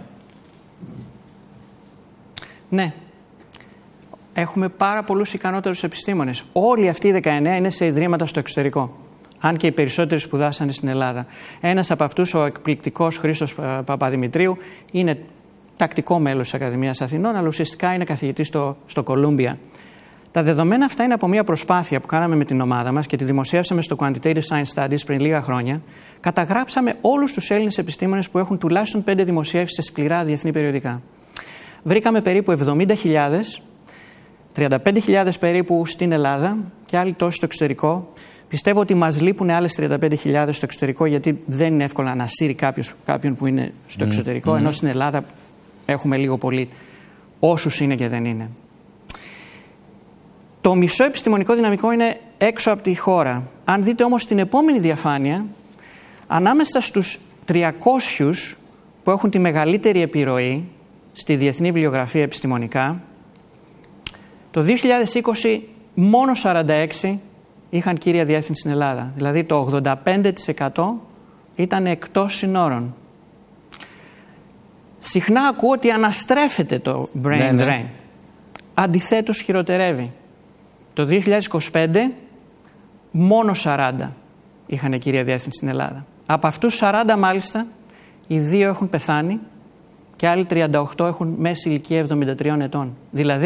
[SPEAKER 2] Ναι. Έχουμε πάρα πολλούς ικανότερους επιστήμονες. Όλοι αυτοί οι 19 είναι σε ιδρύματα στο εξωτερικό. αν και οι περισσότεροι σπουδάσανε στην Ελλάδα. Ένας από αυτούς, ο εκπληκτικός Χρήστος Παπαδημητρίου, είναι τακτικό μέλος της Ακαδημίας Αθηνών, αλλά ουσιαστικά είναι καθηγητής στο Κολούμπια. Τα δεδομένα αυτά είναι από μια προσπάθεια που κάναμε με την ομάδα μας και τη δημοσιεύσαμε στο Quantitative Science Studies πριν λίγα χρόνια. Καταγράψαμε όλους τους Έλληνες επιστήμονες που έχουν τουλάχιστον 5 δημοσιεύσεις σε σκληρά διεθνή περιοδικά. Βρήκαμε περίπου 70.000, 35.000 περίπου στην Ελλάδα και άλλοι τόσοι στο εξωτερικό. Πιστεύω ότι μας λείπουν άλλες 35.000 στο εξωτερικό, γιατί δεν είναι εύκολο να ανασύρει κάποιον που είναι στο εξωτερικό, ενώ στην Ελλάδα έχουμε λίγο πολύ όσους είναι και δεν είναι. Το μισό επιστημονικό δυναμικό είναι έξω από τη χώρα. Αν δείτε όμως την επόμενη διαφάνεια, ανάμεσα στους 300 που έχουν τη μεγαλύτερη επιρροή στη διεθνή βιβλιογραφία επιστημονικά, το 2020 μόνο 46 είχαν κύρια διεύθυνση στην Ελλάδα. Δηλαδή το 85% ήταν εκτός συνόρων. Συχνά ακούω ότι αναστρέφεται το brain drain. Αντιθέτως χειροτερεύει. Το 2025 μόνο 40 είχαν κυρία διεύθυνση στην Ελλάδα. Από αυτούς 40 μάλιστα, οι 2 έχουν πεθάνει και άλλοι 38 έχουν μέση ηλικία 73 ετών.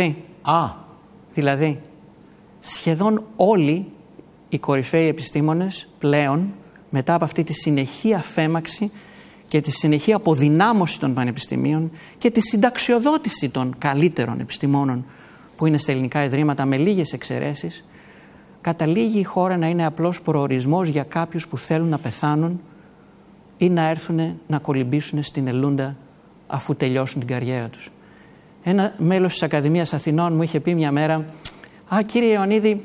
[SPEAKER 2] Δηλαδή, σχεδόν όλοι οι κορυφαίοι επιστήμονες πλέον, μετά από αυτή τη συνεχή αφέμαξη και τη συνεχή αποδυνάμωση των πανεπιστημίων και τη συνταξιοδότηση των καλύτερων επιστημόνων που είναι στα ελληνικά ιδρύματα με λίγες εξαιρέσεις, καταλήγει η χώρα να είναι απλώς προορισμός για κάποιους που θέλουν να πεθάνουν ή να έρθουν να κολυμπήσουν στην Ελούντα αφού τελειώσουν την καριέρα τους. Ένα μέλος της Ακαδημίας Αθηνών μου είχε πει μια μέρα: κύριε Ιωαννίδη,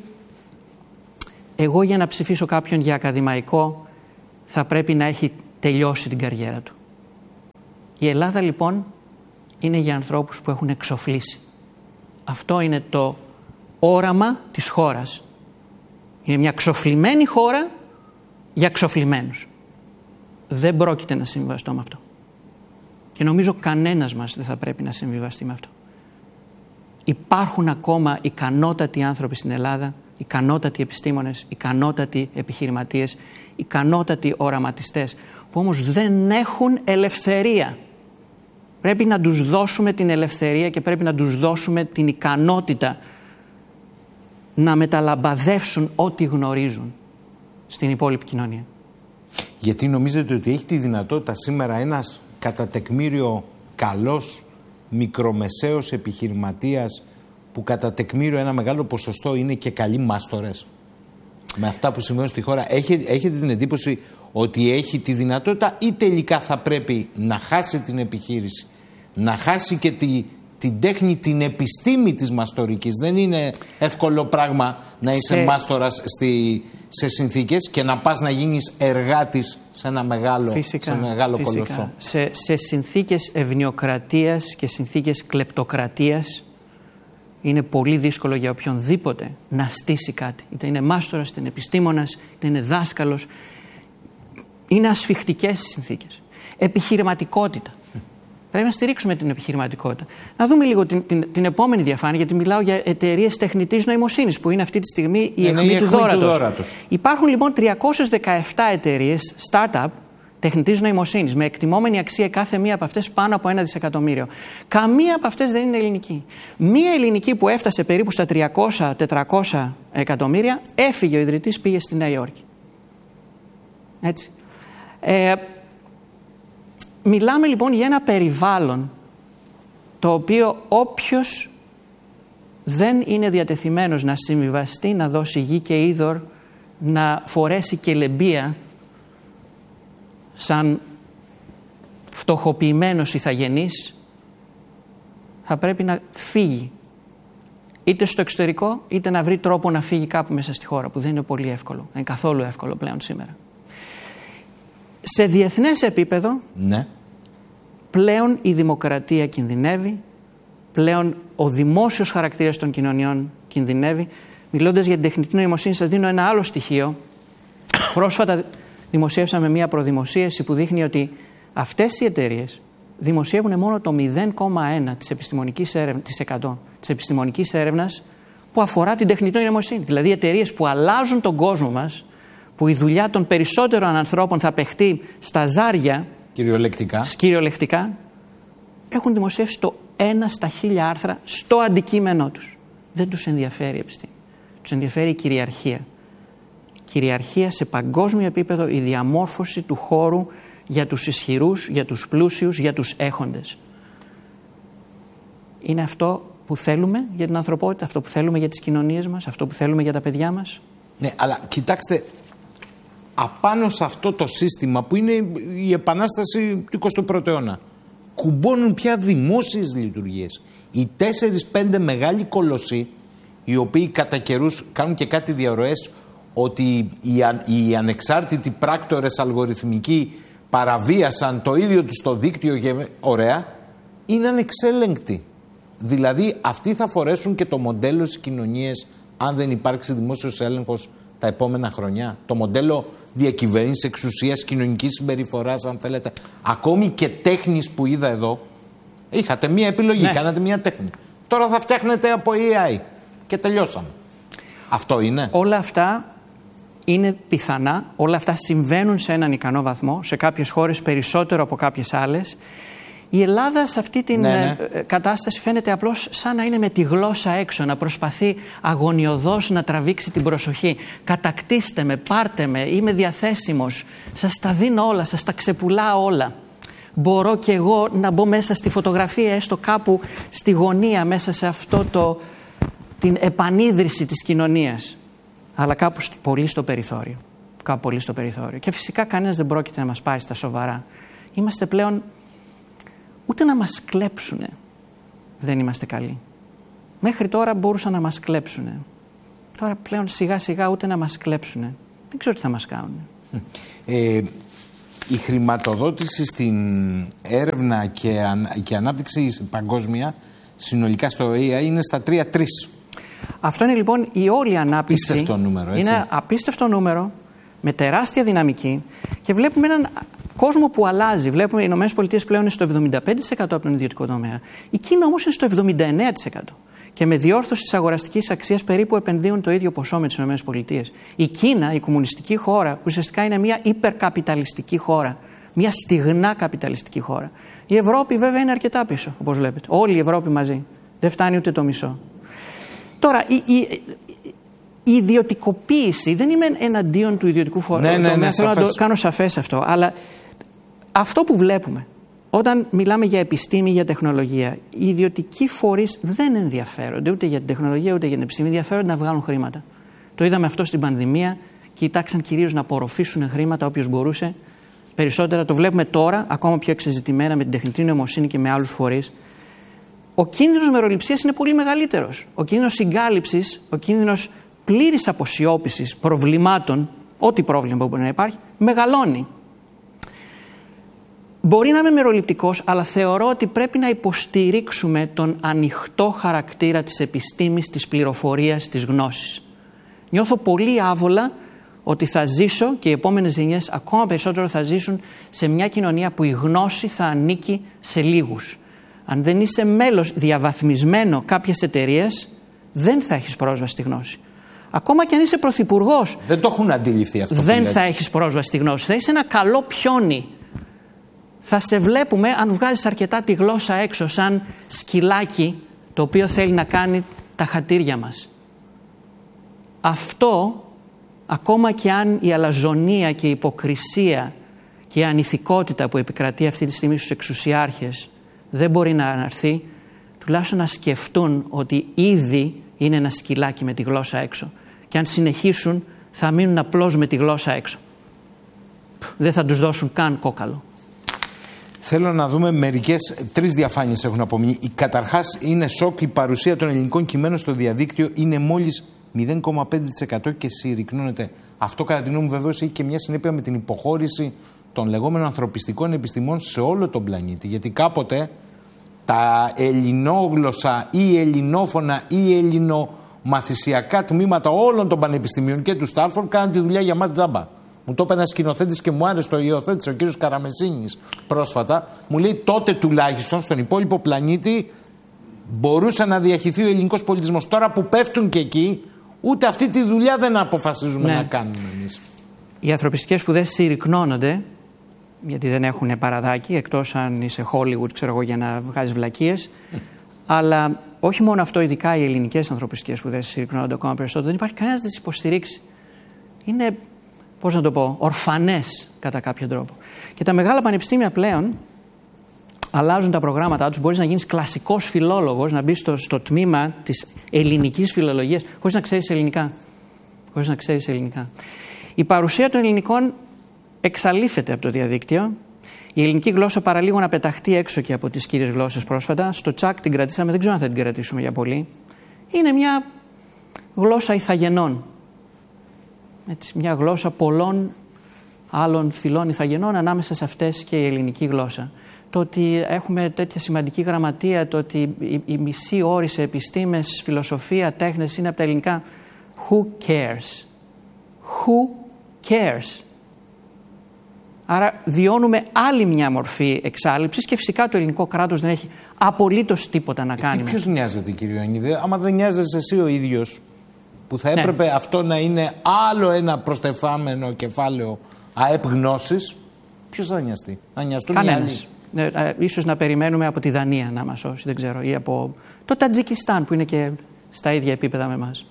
[SPEAKER 2] εγώ για να ψηφίσω κάποιον για ακαδημαϊκό θα πρέπει να έχει τελειώσει την καριέρα του. Η Ελλάδα λοιπόν είναι για ανθρώπους που έχουν εξοφλήσει. Αυτό είναι το όραμα της χώρας. Είναι μια ξοφλημένη χώρα για ξοφλημένους. Δεν πρόκειται να συμβιβαστώ με αυτό. Και νομίζω κανένας μας δεν θα πρέπει να συμβιβαστεί με αυτό. Υπάρχουν ακόμα ικανότατοι άνθρωποι στην Ελλάδα, ικανότατοι επιστήμονες, ικανότατοι επιχειρηματίες, ικανότατοι οραματιστές, που όμως δεν έχουν ελευθερία. Πρέπει να τους δώσουμε την ελευθερία και πρέπει να τους δώσουμε την ικανότητα να μεταλαμπαδεύσουν ό,τι γνωρίζουν στην υπόλοιπη κοινωνία.
[SPEAKER 1] Γιατί νομίζετε ότι έχει τη δυνατότητα σήμερα ένας κατά τεκμήριο καλός μικρομεσαίος επιχειρηματίας, που κατά τεκμήριο ένα μεγάλο ποσοστό είναι και καλοί μάστορες, με αυτά που συμβαίνουν στη χώρα, έχετε την εντύπωση ότι έχει τη δυνατότητα, ή τελικά θα πρέπει να χάσει την επιχείρηση, να χάσει και την τέχνη, την επιστήμη της μαστορικής? Δεν είναι εύκολο πράγμα να είσαι μάστορας σε συνθήκες και να πας να γίνεις εργάτης σε ένα μεγάλο κολοσσό.
[SPEAKER 2] Σε συνθήκες ευνοιοκρατίας και συνθήκες κλεπτοκρατίας είναι πολύ δύσκολο για οποιονδήποτε να στήσει κάτι. Είτε είναι μάστορας, είτε είναι επιστήμονας, είτε είναι δάσκαλος. Είναι ασφιχτικές οι συνθήκες. Επιχειρηματικότητα. Πρέπει να στηρίξουμε την επιχειρηματικότητα. Να δούμε λίγο την επόμενη διαφάνεια, γιατί μιλάω για εταιρείες τεχνητής νοημοσύνης, που είναι αυτή τη στιγμή η αιχμή του δώρατος. Υπάρχουν λοιπόν 317 εταιρείες startup τεχνητής νοημοσύνης, με εκτιμόμενη αξία κάθε μία από αυτές πάνω από 1 δισεκατομμύριο. Καμία από αυτές δεν είναι ελληνική. Μία ελληνική που έφτασε περίπου στα 300-400 εκατομμύρια, έφυγε ο ιδρυτής, πήγε στη Νέα Υόρκη. Έτσι. Μιλάμε λοιπόν για ένα περιβάλλον το οποίο όποιος δεν είναι διατεθειμένος να συμβιβαστεί, να δώσει γη και είδωρ, να φορέσει κελεμπία σαν φτωχοποιημένος ηθαγενής, θα πρέπει να φύγει. Είτε στο εξωτερικό, είτε να βρει τρόπο να φύγει κάπου μέσα στη χώρα, που δεν είναι πολύ εύκολο. Δεν είναι καθόλου εύκολο πλέον σήμερα. Σε διεθνές επίπεδο,
[SPEAKER 1] ναι,
[SPEAKER 2] πλέον η δημοκρατία κινδυνεύει, πλέον ο δημόσιος χαρακτήρας των κοινωνιών κινδυνεύει. Μιλώντας για την τεχνητή νοημοσύνη, σας δίνω ένα άλλο στοιχείο. Πρόσφατα δημοσίευσαμε μια προδημοσίευση που δείχνει ότι αυτές οι εταιρείες δημοσιεύουν μόνο το 0,1% της επιστημονικής έρευνας που αφορά την τεχνητή νοημοσύνη. Δηλαδή εταιρείες που αλλάζουν τον κόσμο μας, που η δουλειά των περισσότερων ανθρώπων θα παιχτεί στα ζάρια, κυριολεκτικά, έχουν δημοσιεύσει το 1 στα 1000 άρθρα στο αντικείμενό τους. Δεν τους ενδιαφέρει η επιστήμη. Τους ενδιαφέρει η κυριαρχία. Η κυριαρχία σε παγκόσμιο επίπεδο, η διαμόρφωση του χώρου για τους ισχυρούς, για τους πλούσιους, για τους έχοντες. Είναι αυτό που θέλουμε για την ανθρωπότητα, αυτό που θέλουμε για τις κοινωνίες μας, αυτό που θέλουμε για τα παιδιά μας.
[SPEAKER 1] Ναι, αλλά κοιτάξτε, απάνω σε αυτό το σύστημα που είναι η επανάσταση του 21ου αιώνα, κουμπώνουν πια δημόσιες λειτουργίες. Οι 4-5 μεγάλοι κολοσσοί, οι οποίοι κατά καιρούς κάνουν και κάτι διαρροές ότι οι ανεξάρτητοι πράκτορες αλγοριθμικοί παραβίασαν το ίδιο τους το δίκτυο, ωραία, είναι ανεξέλεγκτοι. Δηλαδή αυτοί θα φορέσουν και το μοντέλο στις κοινωνίες αν δεν υπάρξει δημόσιος έλεγχος τα επόμενα χρονιά. Το μοντέλο διακυβέρνησης, εξουσίας, κοινωνικής συμπεριφοράς, αν θέλετε. Ακόμη και τέχνης που είδα εδώ, είχατε μία επιλογή, ναι. Κάνατε μία τέχνη. Τώρα θα φτιάχνετε από AI και τελειώσαμε. Αυτό είναι.
[SPEAKER 2] Όλα αυτά είναι πιθανά, όλα αυτά συμβαίνουν σε έναν ικανό βαθμό, σε κάποιες χώρες περισσότερο από κάποιες άλλες. Η Ελλάδα σε αυτή την κατάσταση φαίνεται απλώς σαν να είναι με τη γλώσσα έξω, να προσπαθεί αγωνιωδώς να τραβήξει την προσοχή. Κατακτήστε με, πάρτε με, είμαι διαθέσιμος, σας τα δίνω όλα, σας τα ξεπουλάω όλα. Μπορώ κι εγώ να μπω μέσα στη φωτογραφία, έστω κάπου στη γωνία, μέσα σε αυτό την επανίδρυση της κοινωνίας. Αλλά κάπου πολύ στο περιθώριο. Κάπου πολύ στο περιθώριο. Και φυσικά κανένας δεν πρόκειται να μας πάρει στα σοβαρά. Είμαστε πλέον... Ούτε να μας κλέψουνε δεν είμαστε καλοί. Μέχρι τώρα μπορούσαν να μας κλέψουνε. Τώρα πλέον σιγά σιγά ούτε να μας κλέψουνε. Δεν ξέρω τι θα μας κάνουν.
[SPEAKER 1] Η χρηματοδότηση στην έρευνα και ανάπτυξη παγκόσμια συνολικά στο AI είναι στα 3-3.
[SPEAKER 2] Αυτό είναι λοιπόν η όλη ανάπτυξη.
[SPEAKER 1] Απίστευτο νούμερο, έτσι.
[SPEAKER 2] Είναι απίστευτο νούμερο, με τεράστια δυναμική και βλέπουμε έναν κόσμο που αλλάζει. Βλέπουμε οι ΗΠΑ πλέον είναι στο 75% από τον ιδιωτικό τομέα. Η Κίνα όμως είναι στο 79%. Και με διόρθωση της αγοραστικής αξίας περίπου επενδύουν το ίδιο ποσό με τις ΗΠΑ. Η Κίνα, η κομμουνιστική χώρα, ουσιαστικά είναι μια υπερκαπιταλιστική χώρα. Μια στιγνά καπιταλιστική χώρα. Η Ευρώπη βέβαια είναι αρκετά πίσω, όπως βλέπετε. Όλη η Ευρώπη μαζί. Δεν φτάνει ούτε το μισό. Τώρα, η ιδιωτικοποίηση, δεν είμαι εναντίον του ιδιωτικού τομέα, θέλω να το κάνω σαφές αυτό, αλλά αυτό που βλέπουμε όταν μιλάμε για επιστήμη, για τεχνολογία, οι ιδιωτικοί φορείς δεν ενδιαφέρονται ούτε για την τεχνολογία ούτε για την επιστήμη, ενδιαφέρονται να βγάλουν χρήματα. Το είδαμε αυτό στην πανδημία, κοιτάξαν κυρίως να απορροφήσουν χρήματα όποιος μπορούσε. Περισσότερα το βλέπουμε τώρα, ακόμα πιο εξεζητημένα με την τεχνητή νοημοσύνη και με άλλους φορείς. Ο κίνδυνος μεροληψίας είναι πολύ μεγαλύτερος. Ο κίνδυνος συγκάλυψης, ο κίνδυνος πλήρης αποσιώπησης προβλημάτων, ό,τι πρόβλημα μπορεί να υπάρχει, μεγαλώνει. Μπορεί να είμαι μεροληπτικός, αλλά θεωρώ ότι πρέπει να υποστηρίξουμε τον ανοιχτό χαρακτήρα της επιστήμης, της πληροφορίας, της γνώσης. Νιώθω πολύ άβολα ότι θα ζήσω και οι επόμενες γενιές ακόμα περισσότερο θα ζήσουν σε μια κοινωνία που η γνώση θα ανήκει σε λίγους. Αν δεν είσαι μέλος διαβαθμισμένο κάποιες εταιρείες, δεν θα έχεις πρόσβαση στη γνώση. Ακόμα και αν είσαι πρωθυπουργός,
[SPEAKER 1] δεν το έχουν αντιληφθεί αυτό.
[SPEAKER 2] Δεν θα έχεις πρόσβαση στη γνώση. Θα είσαι ένα καλό πιόνι. Θα σε βλέπουμε αν βγάζεις αρκετά τη γλώσσα έξω, σαν σκυλάκι το οποίο θέλει να κάνει τα χατήρια μας. Αυτό, ακόμα και αν η αλαζονία και η υποκρισία και η ανηθικότητα που επικρατεί αυτή τη στιγμή στους εξουσιάρχες δεν μπορεί να αναρθεί, τουλάχιστον να σκεφτούν ότι ήδη είναι ένα σκυλάκι με τη γλώσσα έξω. Και αν συνεχίσουν θα μείνουν απλώς με τη γλώσσα έξω. Δεν θα τους δώσουν καν κόκαλο.
[SPEAKER 1] Θέλω να δούμε τρεις διαφάνειες έχουν απομείνει. Καταρχάς είναι σοκ η παρουσία των ελληνικών κειμένων στο διαδίκτυο είναι μόλις 0,5% και συρρυκνώνεται. Αυτό κατά τη γνώμη μου βεβαίως έχει και μια συνέπεια με την υποχώρηση των λεγόμενων ανθρωπιστικών επιστημών σε όλο τον πλανήτη. Γιατί κάποτε τα ελληνόγλωσσα ή ελληνόφωνα ή ελληνομαθησιακά τμήματα όλων των πανεπιστημίων και του Στάλφορντ κάναν τη δουλειά για μας τζάμπα. Μου το είπε ένας σκηνοθέτης και μου άρεσε, το υιοθέτησε ο κύριος Καραμεσίνης πρόσφατα. Μου λέει τότε τουλάχιστον στον υπόλοιπο πλανήτη μπορούσε να διαχυθεί ο ελληνικός πολιτισμός. Τώρα που πέφτουν και εκεί, ούτε αυτή τη δουλειά δεν αποφασίζουμε να κάνουμε εμείς.
[SPEAKER 2] Οι ανθρωπιστικές σπουδές συρρυκνώνονται, γιατί δεν έχουν παραδάκι, εκτός αν είσαι Hollywood, ξέρω εγώ, για να βγάζεις βλακίες. Αλλά όχι μόνο αυτό, ειδικά οι ελληνικές ανθρωπιστικές σπουδές συρρυκνώνονται ακόμα περισσότερο. Δεν υπάρχει κανένας να τις υποστηρίξει. Είναι, πώς να το πω, ορφανές κατά κάποιο τρόπο. Και τα μεγάλα πανεπιστήμια πλέον αλλάζουν τα προγράμματά τους. Μπορείς να γίνεις κλασικός φιλόλογος, να μπεις στο τμήμα της ελληνικής φιλολογίας, χωρίς να ξέρεις ελληνικά. Η παρουσία των ελληνικών εξαλείφεται από το διαδίκτυο. Η ελληνική γλώσσα παραλίγο να πεταχτεί έξω και από τις κύριες γλώσσες πρόσφατα. Στο τσακ την κρατήσαμε, δεν ξέρω αν θα την κρατήσουμε για πολύ. Είναι μια γλώσσα ηθαγενών. Έτσι, μια γλώσσα πολλών άλλων φυλών ηθαγενών, ανάμεσα σε αυτές και η ελληνική γλώσσα. Το ότι έχουμε τέτοια σημαντική γραμματεία, το ότι οι μισοί όροι σε επιστήμες, φιλοσοφία, τέχνες είναι από τα ελληνικά. Who cares? Who cares? Άρα βιώνουμε άλλη μια μορφή εξάλειψης και φυσικά το ελληνικό κράτος δεν έχει απολύτως τίποτα να κάνει.
[SPEAKER 1] Ποιος νοιάζεται, κύριε Ιωαννίδη, άμα δεν νοιάζεσαι εσύ ο ίδιος, που θα έπρεπε αυτό να είναι άλλο ένα προστεφάμενο κεφάλαιο ΑΕΠ γνώσης, ποιος θα νοιαστεί? Θα νοιαστούν οι άλλοι.
[SPEAKER 2] Ίσως να περιμένουμε από τη Δανία να μας σώσει, δεν ξέρω, ή από το Τατζικιστάν που είναι και στα ίδια επίπεδα με εμάς.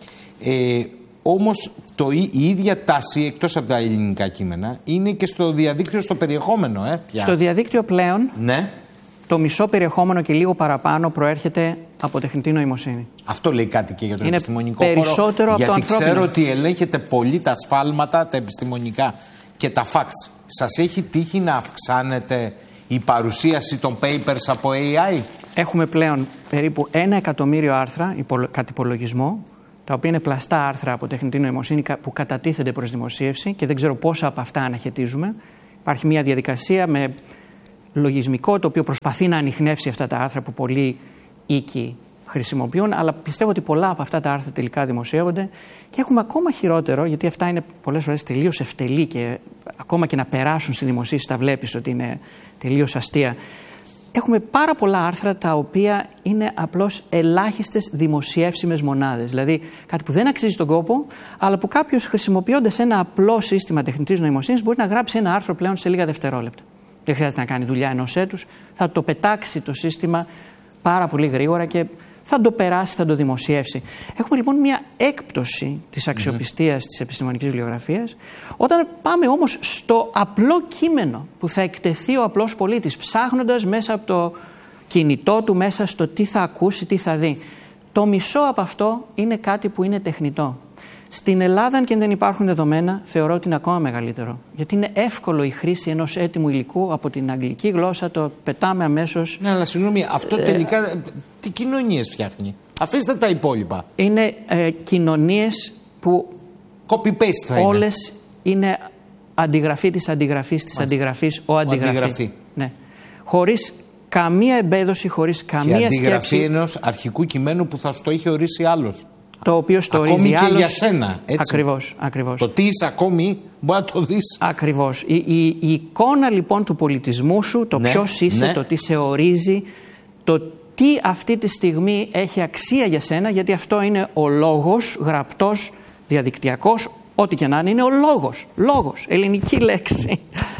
[SPEAKER 1] Όμως η ίδια τάση, εκτός από τα ελληνικά κείμενα, είναι και στο διαδίκτυο, στο περιεχόμενο. Πια.
[SPEAKER 2] Στο διαδίκτυο πλέον,
[SPEAKER 1] ναι,
[SPEAKER 2] το μισό περιεχόμενο και λίγο παραπάνω προέρχεται από τεχνητή νοημοσύνη.
[SPEAKER 1] Αυτό λέει κάτι και για τον
[SPEAKER 2] είναι
[SPEAKER 1] επιστημονικό
[SPEAKER 2] περισσότερο
[SPEAKER 1] χώρο.
[SPEAKER 2] από
[SPEAKER 1] Γιατί
[SPEAKER 2] το ανθρώπινο.
[SPEAKER 1] ξέρω ότι ελέγχετε πολύ τα σφάλματα, τα επιστημονικά και τα facts. Σας έχει τύχει να αυξάνεται η παρουσίαση των papers από AI?
[SPEAKER 2] Έχουμε πλέον περίπου 1 εκατομμύριο άρθρα κατ' υπολογισμό, τα οποία είναι πλαστά άρθρα από τεχνητή νοημοσύνη που κατατίθενται προς δημοσίευση και δεν ξέρω πόσα από αυτά αναχαιτίζουμε. Υπάρχει μια διαδικασία με λογισμικό το οποίο προσπαθεί να ανιχνεύσει αυτά τα άρθρα που πολλοί οίκοι χρησιμοποιούν, αλλά πιστεύω ότι πολλά από αυτά τα άρθρα τελικά δημοσιεύονται και έχουμε ακόμα χειρότερο, γιατί αυτά είναι πολλές φορές τελείως ευτελή και ακόμα και να περάσουν στη δημοσίευση τα βλέπεις ότι είναι τελείως αστεία. Έχουμε πάρα πολλά άρθρα τα οποία είναι απλώς ελάχιστες δημοσιεύσιμες μονάδες. Δηλαδή κάτι που δεν αξίζει τον κόπο, αλλά που κάποιος χρησιμοποιώντας ένα απλό σύστημα τεχνητής νοημοσύνης μπορεί να γράψει ένα άρθρο πλέον σε λίγα δευτερόλεπτα. Δεν χρειάζεται να κάνει δουλειά ενός έτους. Θα το πετάξει το σύστημα πάρα πολύ γρήγορα και θα το περάσει, θα το δημοσιεύσει. Έχουμε λοιπόν μια έκπτωση της αξιοπιστίας της επιστημονικής βιβλιογραφίας. Όταν πάμε όμως στο απλό κείμενο που θα εκτεθεί ο απλός πολίτης, ψάχνοντας μέσα από το κινητό του, μέσα στο τι θα ακούσει, τι θα δει, το μισό από αυτό είναι κάτι που είναι τεχνητό. Στην Ελλάδα, αν και δεν υπάρχουν δεδομένα, θεωρώ ότι είναι ακόμα μεγαλύτερο. Γιατί είναι εύκολο η χρήση ενός έτοιμου υλικού από την αγγλική γλώσσα, το πετάμε αμέσως.
[SPEAKER 1] Ναι, αλλά συγγνώμη, αυτό τελικά τι κοινωνίες φτιάχνει? Αφήστε τα υπόλοιπα.
[SPEAKER 2] Είναι κοινωνίες που
[SPEAKER 1] copy-paste θα
[SPEAKER 2] όλες είναι αντιγραφή της αντιγραφής της αντιγραφής, ο αντιγραφή. Ναι. Χωρίς καμία εμπέδωση, χωρίς καμία σκέψη.
[SPEAKER 1] Και αντιγραφή ενός αρχικού κειμένου που θα σου το είχε ορίσει άλλος.
[SPEAKER 2] Το οποίο στο ορίζει
[SPEAKER 1] ακόμη
[SPEAKER 2] άλλος.
[SPEAKER 1] Και για σένα, έτσι.
[SPEAKER 2] Ακριβώς.
[SPEAKER 1] Το τι είσαι ακόμη μπορεί να το δεις.
[SPEAKER 2] Ακριβώς. Η εικόνα λοιπόν του πολιτισμού σου, το ποιος είσαι, το τι σε ορίζει, το τι αυτή τη στιγμή έχει αξία για σένα, γιατί αυτό είναι ο λόγος, γραπτός, διαδικτυακός, ό,τι και να είναι ο λόγος. Λόγος, ελληνική λέξη.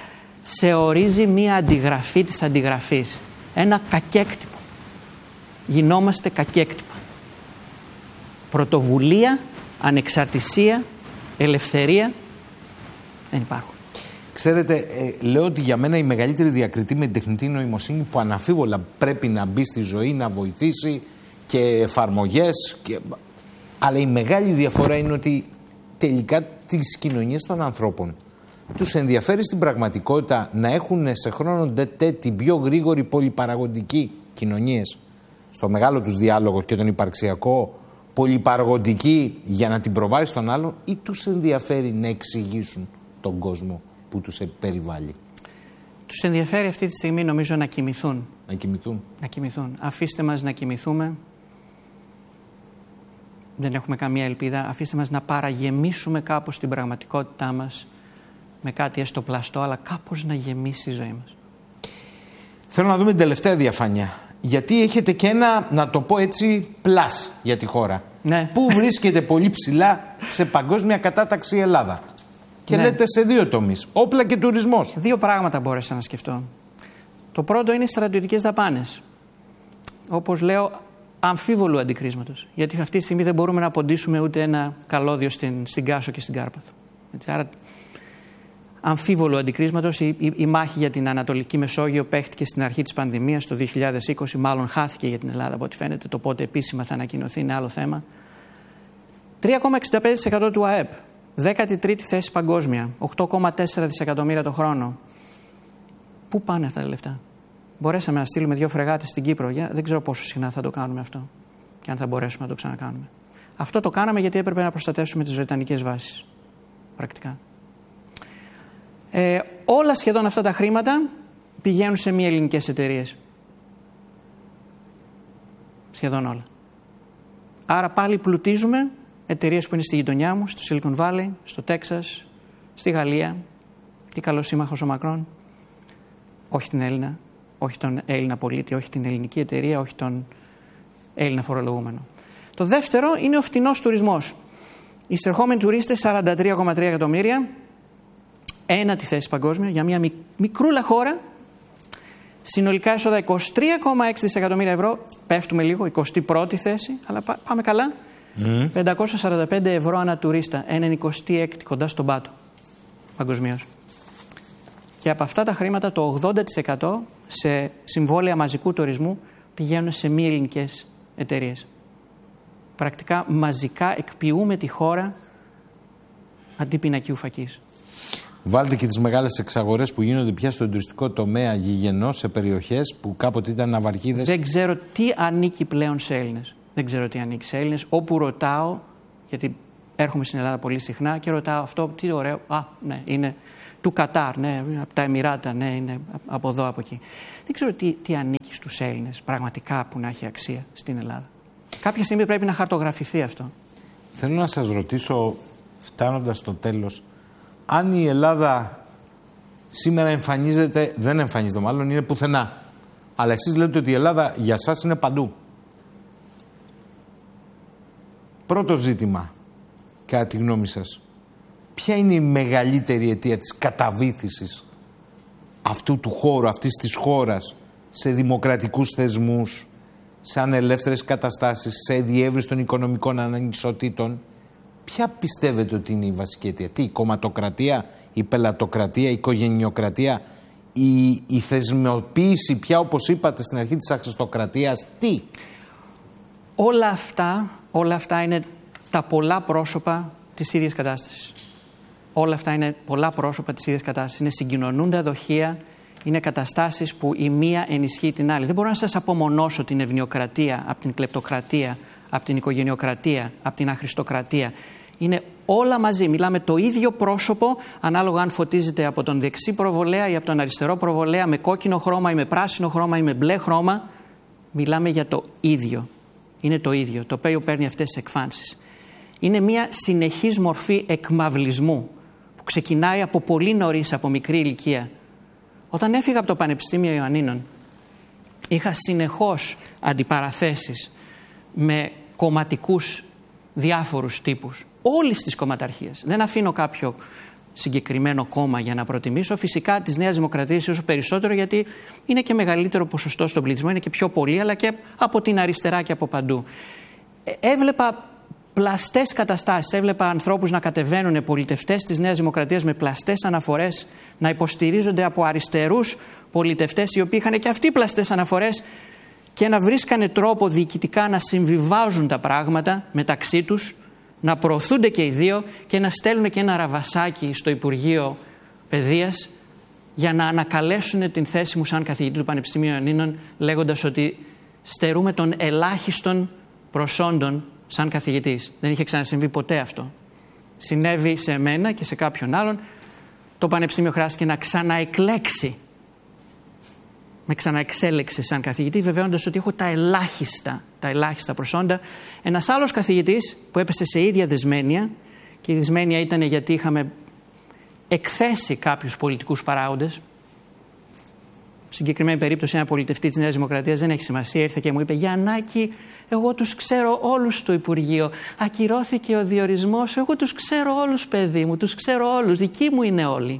[SPEAKER 2] Σε ορίζει μία αντιγραφή της αντιγραφής. Ένα κακέκτυπο. Γινόμαστε κακέκτυπα. Πρωτοβουλία, ανεξαρτησία, ελευθερία δεν υπάρχουν.
[SPEAKER 1] Ξέρετε, λέω ότι για μένα η μεγαλύτερη διακριτή με την τεχνητή νοημοσύνη που αναμφίβολα πρέπει να μπει στη ζωή, να βοηθήσει και εφαρμογές. Αλλά η μεγάλη διαφορά είναι ότι τελικά τις κοινωνίες των ανθρώπων τους ενδιαφέρει στην πραγματικότητα να έχουν σε χρόνο την πιο γρήγορη πολυπαραγωγική κοινωνίες στο μεγάλο τους διάλογο και τον υπαρξιακό πολυπαραγωγική για να την προβάλλει στον άλλον, ή τους ενδιαφέρει να εξηγήσουν τον κόσμο που τους περιβάλλει?
[SPEAKER 2] Τους ενδιαφέρει αυτή τη στιγμή νομίζω να κοιμηθούν.
[SPEAKER 1] Να κοιμηθούν.
[SPEAKER 2] Αφήστε μας να κοιμηθούμε. Δεν έχουμε καμία ελπίδα. Αφήστε μας να παραγεμίσουμε κάπως την πραγματικότητά μας με κάτι έστω πλαστό, αλλά κάπως να γεμίσει η ζωή μας.
[SPEAKER 1] Θέλω να δούμε την τελευταία διαφάνεια. Γιατί έχετε και ένα, να το πω έτσι, πλάς για τη χώρα.
[SPEAKER 2] Ναι.
[SPEAKER 1] Πού βρίσκεται πολύ ψηλά σε παγκόσμια κατάταξη η Ελλάδα? Και λέτε σε 2 τομείς, όπλα και τουρισμός.
[SPEAKER 2] 2 πράγματα μπόρεσα να σκεφτώ. Το πρώτο είναι στρατιωτικές δαπάνες. Όπως λέω, αμφίβολου αντικρίσματος. Γιατί αυτή τη στιγμή δεν μπορούμε να ποντίσουμε ούτε ένα καλώδιο στην Κάσο και στην Κάρπαθο. Έτσι, άρα, αμφίβολου αντικρίσματος. Η μάχη για την Ανατολική Μεσόγειο παίχτηκε στην αρχή της πανδημίας, το 2020, μάλλον χάθηκε για την Ελλάδα από ό,τι φαίνεται. Το πότε επίσημα θα ανακοινωθεί είναι άλλο θέμα. 3,65% του ΑΕΠ. 13η θέση παγκόσμια. 8,4 δισεκατομμύρια το χρόνο. Πού πάνε αυτά τα λεφτά? Μπορέσαμε να στείλουμε 2 φρεγάτες στην Κύπρο. Δεν ξέρω πόσο συχνά θα το κάνουμε αυτό. Και αν θα μπορέσουμε να το ξανακάνουμε. Αυτό το κάναμε γιατί έπρεπε να προστατεύσουμε τις βρετανικές βάσεις. Πρακτικά. Όλα σχεδόν αυτά τα χρήματα πηγαίνουν σε μη ελληνικές εταιρείες. Σχεδόν όλα. Άρα πάλι πλουτίζουμε εταιρείες που είναι στη γειτονιά μου, στο Silicon Valley, στο Τέξας, στη Γαλλία. Τι καλός σύμμαχος ο Μακρόν. Όχι την Έλληνα, όχι τον Έλληνα πολίτη, όχι την ελληνική εταιρεία, όχι τον Έλληνα φορολογούμενο. Το δεύτερο είναι ο φτηνός τουρισμός. Οι εισερχόμενοι τουρίστες 43,3 εκατομμύρια, 1η θέση παγκόσμια για μια μικρούλα χώρα. Συνολικά έσοδα 23,6 δισεκατομμύρια ευρώ, πέφτουμε λίγο, 21η θέση, αλλά πάμε καλά. 545 ευρώ ανά τουρίστα, 1/26 κοντά στον πάτο παγκοσμίως. Και από αυτά τα χρήματα το 80% σε συμβόλαια μαζικού τουρισμού πηγαίνουν σε μη ελληνικές εταιρείες. Πρακτικά μαζικά εκποιούμε τη χώρα αντί πινακίου φακής.
[SPEAKER 1] Βάλτε και τις μεγάλες εξαγορές που γίνονται πια στον τουριστικό τομέα γηγενός σε περιοχές που κάποτε ήταν ναυαρχίδες.
[SPEAKER 2] Δεν ξέρω τι ανήκει πλέον σε Έλληνες. Δεν ξέρω τι ανήκει σε Έλληνες. Όπου ρωτάω, γιατί έρχομαι στην Ελλάδα πολύ συχνά και ρωτάω αυτό, τι ωραίο. Ναι, είναι του Κατάρ, ναι, από τα Εμιράτα, ναι, είναι από εδώ, από εκεί. Δεν ξέρω τι ανήκει στους Έλληνες πραγματικά που να έχει αξία στην Ελλάδα. Κάποια στιγμή πρέπει να χαρτογραφηθεί αυτό.
[SPEAKER 1] Θέλω να σας ρωτήσω, φτάνοντας στο τέλος, αν η Ελλάδα σήμερα εμφανίζεται, δεν εμφανίζεται μάλλον, είναι πουθενά. Αλλά εσείς λέτε ότι η Ελλάδα για σας είναι παντού. Πρώτο ζήτημα, κατά τη γνώμη σας, ποια είναι η μεγαλύτερη αιτία της καταβήθησης αυτού του χώρου, αυτής της χώρας, σε δημοκρατικούς θεσμούς, σε ανελεύθερες καταστάσεις, σε διεύρυνση των οικονομικών ανισοτήτων? Ποια πιστεύετε ότι είναι η βασική αιτία? Τι, η κομματοκρατία, η πελατοκρατία, η οικογενειοκρατία, η θεσμοποίηση πια, όπως είπατε στην αρχή, της αριστοκρατίας? Τι?
[SPEAKER 2] Όλα αυτά είναι τα πολλά πρόσωπα της ίδιας κατάστασης. Όλα αυτά είναι πολλά πρόσωπα της ίδιας κατάστασης. Είναι συγκοινωνούντα δοχεία, είναι καταστάσεις που η μία ενισχύει την άλλη. Δεν μπορώ να σας απομονώσω την ευνοιοκρατία από την κλεπτοκρατία, από την οικογενειοκρατία, από την αχρηστοκρατία. Είναι όλα μαζί. Μιλάμε το ίδιο πρόσωπο, ανάλογα αν φωτίζεται από τον δεξί προβολέα ή από τον αριστερό προβολέα, με κόκκινο χρώμα ή με πράσινο χρώμα ή με μπλε χρώμα. Μιλάμε για το ίδιο. Είναι το ίδιο, το οποίο παίρνει αυτές τις εκφάνσεις. Είναι μια συνεχής μορφή εκμαυλισμού που ξεκινάει από πολύ νωρίς, από μικρή ηλικία. Όταν έφυγα από το Πανεπιστήμιο Ιωαννίνων, είχα συνεχώς αντιπαραθέσεις με κομματικούς διάφορους τύπους, όλης της κομματαρχίας. Δεν αφήνω κάποιο συγκεκριμένο κόμμα για να προτιμήσω. Φυσικά της Νέας Δημοκρατίας όσο περισσότερο, γιατί είναι και μεγαλύτερο ποσοστό στον πληθυσμό, είναι και πιο πολύ, αλλά και από την αριστερά και από παντού. Έβλεπα πλαστές καταστάσεις. Έβλεπα ανθρώπους να κατεβαίνουν, πολιτευτές της Νέας Δημοκρατίας, με πλαστές αναφορές, να υποστηρίζονται από αριστερούς πολιτευτές, οι οποίοι είχαν και αυτοί πλαστές αναφορές, και να βρίσκανε τρόπο διοικητικά να συμβιβάζουν τα πράγματα μεταξύ τους, να προωθούνται και οι δύο και να στέλνουν και ένα ραβασάκι στο Υπουργείο Παιδείας για να ανακαλέσουν την θέση μου σαν καθηγητή του Πανεπιστημίου Ιωαννίνων, λέγοντας ότι στερούμε των ελάχιστων προσόντων σαν καθηγητής. Δεν είχε ξανασυμβεί ποτέ αυτό. Συνέβη σε μένα και σε κάποιον άλλον. Το Πανεπιστήμιο χρειάστηκε να ξαναεκλέξει. Με ξαναεξέλεξε σαν καθηγητή, βεβαιώντας ότι έχω τα ελάχιστα προσόντα. Ένας άλλος καθηγητής που έπεσε σε ίδια δυσμένεια, και η δυσμένεια ήταν γιατί είχαμε εκθέσει κάποιους πολιτικούς παράγοντες, συγκεκριμένη περίπτωση ένα πολιτευτή της Νέας Δημοκρατίας, δεν έχει σημασία, ήρθε και μου είπε «Γιαννάκη, εγώ τους ξέρω όλους στο Υπουργείο. Ακυρώθηκε ο διορισμός, εγώ τους ξέρω όλους, παιδί μου, τους ξέρω όλους, δικοί μου είναι όλοι».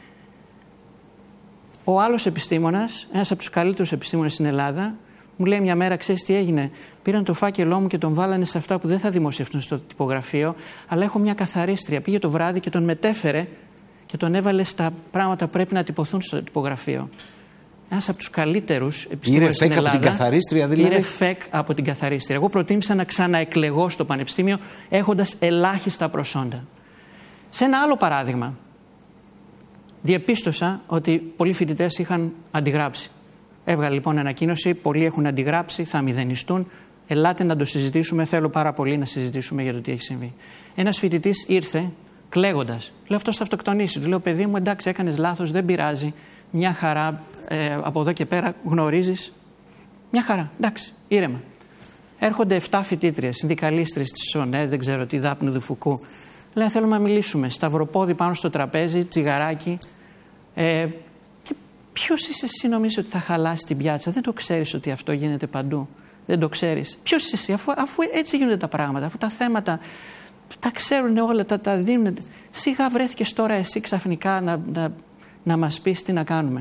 [SPEAKER 2] Ο άλλος επιστήμονας, ένας από τους καλύτερους επιστήμονες στην Ελλάδα, μου λέει μια μέρα, ξέρεις τι έγινε? Πήραν το φάκελό μου και τον βάλανε σε αυτά που δεν θα δημοσιευτούν στο τυπογραφείο, αλλά έχω μια καθαρίστρια. Πήγε το βράδυ και τον μετέφερε και τον έβαλε στα πράγματα που πρέπει να τυπωθούν στο τυπογραφείο. Ένας από τους καλύτερους επιστήμονες στην Ελλάδα.
[SPEAKER 1] Από την καθαρίστρια, δηλαδή.
[SPEAKER 2] Πήρε φεκ από την καθαρίστρια. Εγώ προτίμησα να ξαναεκλεγώ στο πανεπιστήμιο έχοντας ελάχιστα προσόντα. Σε ένα άλλο παράδειγμα, διεπίστωσα ότι πολλοί φοιτητές είχαν αντιγράψει. Έβγαλε λοιπόν ανακοίνωση, πολλοί έχουν αντιγράψει, θα μηδενιστούν. Ελάτε να το συζητήσουμε. Θέλω πάρα πολύ να συζητήσουμε για το τι έχει συμβεί. Ένας φοιτητής ήρθε κλαίγοντας. Λέω, αυτός θα αυτοκτονήσει. Του λέω, παιδί μου, εντάξει, έκανες λάθος, δεν πειράζει. Μια χαρά, από εδώ και πέρα γνωρίζεις. Μια χαρά, εντάξει, ήρεμα. Έρχονται 7 φοιτήτριες, συνδικαλίστρες της ΣΟΝΕ, δεν ξέρω τι, Δάπνου Δουφουκού. Λένε, θέλουμε να μιλήσουμε. Σταυροπόδι πάνω στο τραπέζι, τσιγαράκι. Και ποιος είσαι εσύ, νομίζεις ότι θα χαλάσει την πιάτσα? Δεν το ξέρεις ότι αυτό γίνεται παντού? Δεν το ξέρεις? Ποιος είσαι εσύ, αφού έτσι γίνονται τα πράγματα, αφού τα θέματα τα ξέρουν όλα, τα δίνουν. Σιγά βρέθηκες τώρα εσύ ξαφνικά να μας πεις τι να κάνουμε?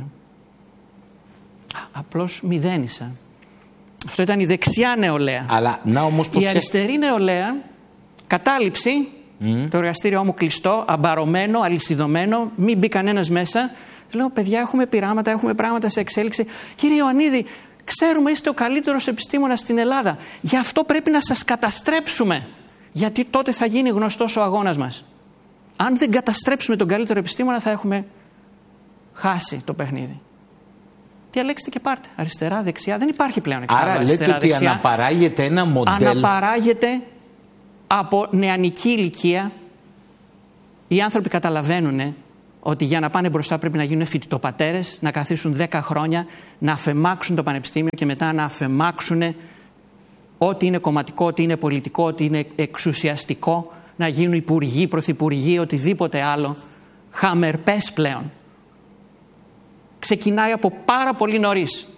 [SPEAKER 2] Απλώς μηδένισα. Αυτό ήταν η δεξιά νεολαία.
[SPEAKER 1] Αλλά να όμως
[SPEAKER 2] η αριστερή νεολαία, κατάληψη, το εργαστήριό μου κλειστό, αμπαρωμένο, αλυσιδωμένο, μην μπει κανένας μέσα. Λέω, παιδιά, έχουμε πειράματα, έχουμε πράγματα σε εξέλιξη. Κύριε Ιωαννίδη, ξέρουμε είστε ο καλύτερος επιστήμονας στην Ελλάδα. Γι' αυτό πρέπει να σας καταστρέψουμε. Γιατί τότε θα γίνει γνωστός ο αγώνας μας. Αν δεν καταστρέψουμε τον καλύτερο επιστήμονα, θα έχουμε χάσει το παιχνίδι. Διαλέξτε και πάρτε. Αριστερά, δεξιά. Δεν υπάρχει πλέον εξάρτηση.
[SPEAKER 1] Άρα λέτε ότι δεξιά. Αναπαράγεται ένα μοντέλο.
[SPEAKER 2] Αναπαράγεται από νεανική ηλικία. Οι άνθρωποι καταλαβαίνουν ότι για να πάνε μπροστά πρέπει να γίνουν φοιτητοπατέρες, να καθίσουν 10 χρόνια, να αφαιμάξουν το πανεπιστήμιο και μετά να αφαιμάξουν ό,τι είναι κομματικό, ό,τι είναι πολιτικό, ό,τι είναι εξουσιαστικό, να γίνουν υπουργοί, πρωθυπουργοί, οτιδήποτε άλλο. Χαμερπές πλέον. Ξεκινάει από πάρα πολύ νωρίς.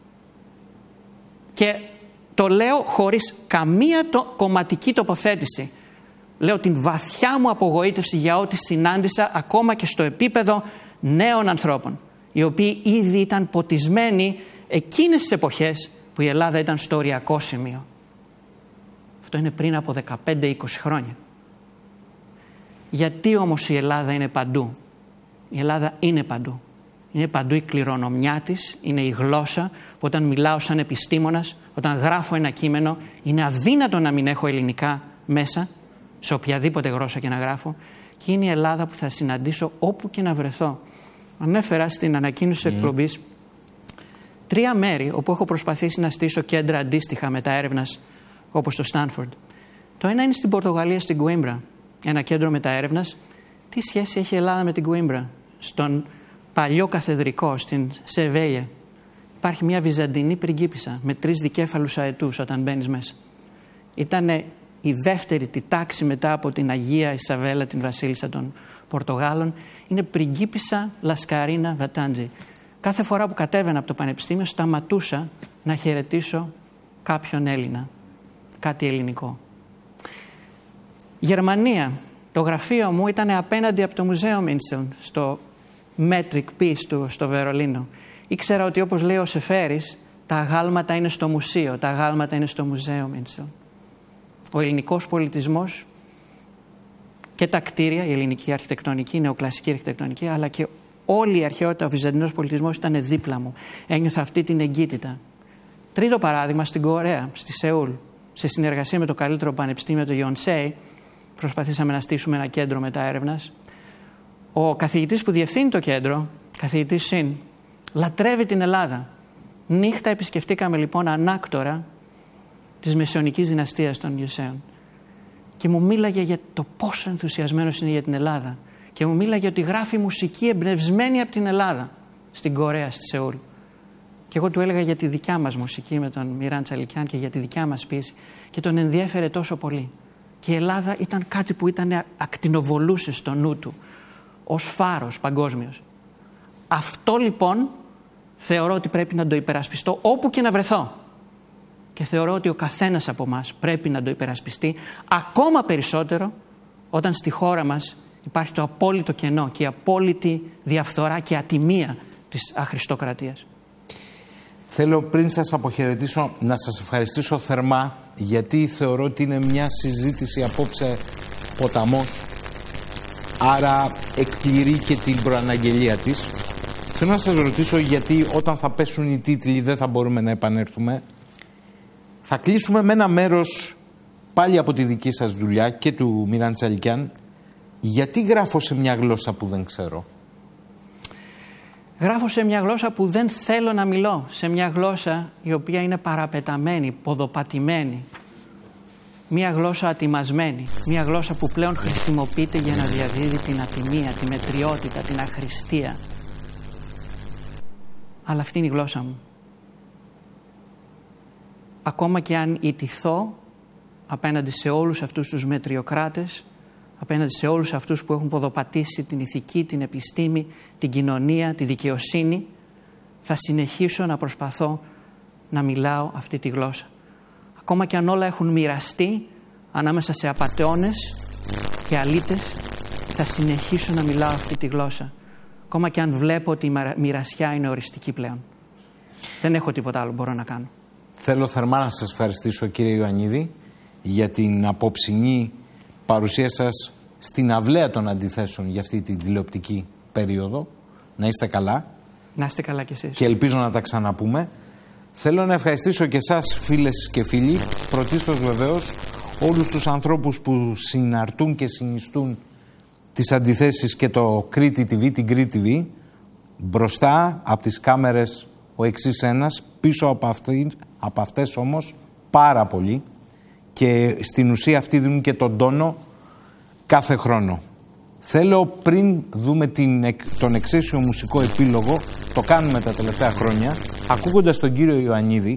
[SPEAKER 2] Και το λέω χωρίς καμία κομματική τοποθέτηση. Λέω την βαθιά μου απογοήτευση για ό,τι συνάντησα ακόμα και στο επίπεδο νέων ανθρώπων, οι οποίοι ήδη ήταν ποτισμένοι εκείνες τις εποχές που η Ελλάδα ήταν στο οριακό σημείο. Αυτό είναι πριν από 15-20 χρόνια. Γιατί όμως η Ελλάδα είναι παντού? Η Ελλάδα είναι παντού. Είναι παντού η κληρονομιά της, είναι η γλώσσα που όταν μιλάω σαν επιστήμονας, όταν γράφω ένα κείμενο, είναι αδύνατο να μην έχω ελληνικά μέσα, σε οποιαδήποτε γλώσσα και να γράφω, και είναι η Ελλάδα που θα συναντήσω όπου και να βρεθώ. Ανέφερα στην ανακοίνωση της εκπομπής 3 μέρη όπου έχω προσπαθήσει να στήσω κέντρα αντίστοιχα μεταέρευνας όπως το Στάνφορντ. Το ένα είναι στην Πορτογαλία, στην Κουίμπρα, ένα κέντρο μεταέρευνας. Τι σχέση έχει η Ελλάδα με την Κουίμπρα? Στον παλιό καθεδρικό, στην Σεβέλια, υπάρχει μια βυζαντινή πριγκίπισσα με 3 δικέφαλους αετούς όταν μπαίνεις μέσα. Ήτανε η δεύτερη τη τάξη μετά από την Αγία Ισαβέλα, την βασίλισσα των Πορτογάλων. Είναι πριγκίπισσα Λασκαρίνα Βατάντζη. Κάθε φορά που κατέβαινα από το πανεπιστήμιο σταματούσα να χαιρετήσω κάποιον Έλληνα, κάτι ελληνικό. Γερμανία. Το γραφείο μου ήταν απέναντι από το Museum Insel, στο Metric Peace στο Βερολίνο. Ήξερα ότι, όπως λέει ο Σεφέρης, τα αγάλματα είναι στο μουσείο, τα αγάλματα είναι στο Museum Insel. Ο ελληνικός πολιτισμός και τα κτίρια, η ελληνική αρχιτεκτονική, η νεοκλασική αρχιτεκτονική, αλλά και όλη η αρχαιότητα, ο βυζαντινός πολιτισμός ήταν δίπλα μου. Ένιωθα αυτή την εγκύτητα. Τρίτο παράδειγμα, στην Κορέα, στη Σεούλ, σε συνεργασία με το καλύτερο πανεπιστήμιο, το Yonsei, προσπαθήσαμε να στήσουμε ένα κέντρο μεταέρευνας. Ο καθηγητής που διευθύνει το κέντρο, καθηγητής Σιν, λατρεύει την Ελλάδα. Νύχτα επισκεφτήκαμε λοιπόν ανάκτορα της μεσαιωνικής δυναστείας των Ιωσέων. Και μου μίλαγε για το πόσο ενθουσιασμένος είναι για την Ελλάδα. Και μου μίλαγε ότι γράφει μουσική εμπνευσμένη από την Ελλάδα, στην Κορέα, στη Σεούλ. Και εγώ του έλεγα για τη δικιά μας μουσική με τον Μιράν Τσαλικιάν και για τη δικιά μας ποίηση. Και τον ενδιέφερε τόσο πολύ. Και η Ελλάδα ήταν κάτι που ακτινοβολούσε στο νου του, ως φάρος παγκόσμιος. Αυτό λοιπόν θεωρώ ότι πρέπει να το υπερασπιστώ όπου και να βρεθώ. Και θεωρώ ότι ο καθένας από εμάς πρέπει να το υπερασπιστεί ακόμα περισσότερο όταν στη χώρα μας υπάρχει το απόλυτο κενό και η απόλυτη διαφθορά και ατιμία της αχρηστοκρατίας.
[SPEAKER 1] Θέλω πριν σας αποχαιρετήσω να σας ευχαριστήσω θερμά, γιατί θεωρώ ότι είναι μια συζήτηση απόψε ποταμός, άρα εκπληρεί και την προαναγγελία της. Θέλω να σας ρωτήσω, γιατί όταν θα πέσουν οι τίτλοι δεν θα μπορούμε να επανέλθουμε. Θα κλείσουμε με ένα μέρος πάλι από τη δική σας δουλειά και του Μιράν Τσαλικιάν. Γιατί γράφω σε μια γλώσσα που δεν ξέρω?
[SPEAKER 2] Γράφω σε μια γλώσσα που δεν θέλω να μιλώ, σε μια γλώσσα η οποία είναι παραπεταμένη, ποδοπατημένη, μια γλώσσα ατιμασμένη, μια γλώσσα που πλέον χρησιμοποιείται για να διαδίδει την ατιμία, τη μετριότητα, την αχρηστία. Αλλά αυτή είναι η γλώσσα μου. Ακόμα και αν ιτηθώ απέναντι σε όλους αυτούς τους μετριοκράτες, απέναντι σε όλους αυτούς που έχουν ποδοπατήσει την ηθική, την επιστήμη, την κοινωνία, τη δικαιοσύνη, θα συνεχίσω να προσπαθώ να μιλάω αυτή τη γλώσσα. Ακόμα και αν όλα έχουν μοιραστεί ανάμεσα σε απατεώνες και αλήτες, θα συνεχίσω να μιλάω αυτή τη γλώσσα. Ακόμα και αν βλέπω ότι η μοιρασιά είναι οριστική πλέον. Δεν έχω τίποτα άλλο μπορώ να κάνω.
[SPEAKER 1] Θέλω θερμά να σας ευχαριστήσω, κύριε Ιωαννίδη, για την απόψινή παρουσία σας στην αυλαία των αντιθέσεων για αυτή την τηλεοπτική περίοδο. Να είστε καλά.
[SPEAKER 2] Να είστε καλά κι εσείς.
[SPEAKER 1] Και ελπίζω να τα ξαναπούμε. Θέλω να ευχαριστήσω και εσάς, φίλες και φίλοι, πρωτίστως βεβαίως όλους τους ανθρώπους που συναρτούν και συνιστούν τις αντιθέσεις και το Κρήτη TV, την Κρήτη TV. Μπροστά από τις κάμερες ο εξής ένας, πίσω από αυτές όμως πάρα πολλοί, και στην ουσία αυτοί δίνουν και τον τόνο κάθε χρόνο. Θέλω, πριν δούμε τον εξαίσιο μουσικό επίλογο, το κάνουμε τα τελευταία χρόνια, ακούγοντας τον κύριο Ιωαννίδη,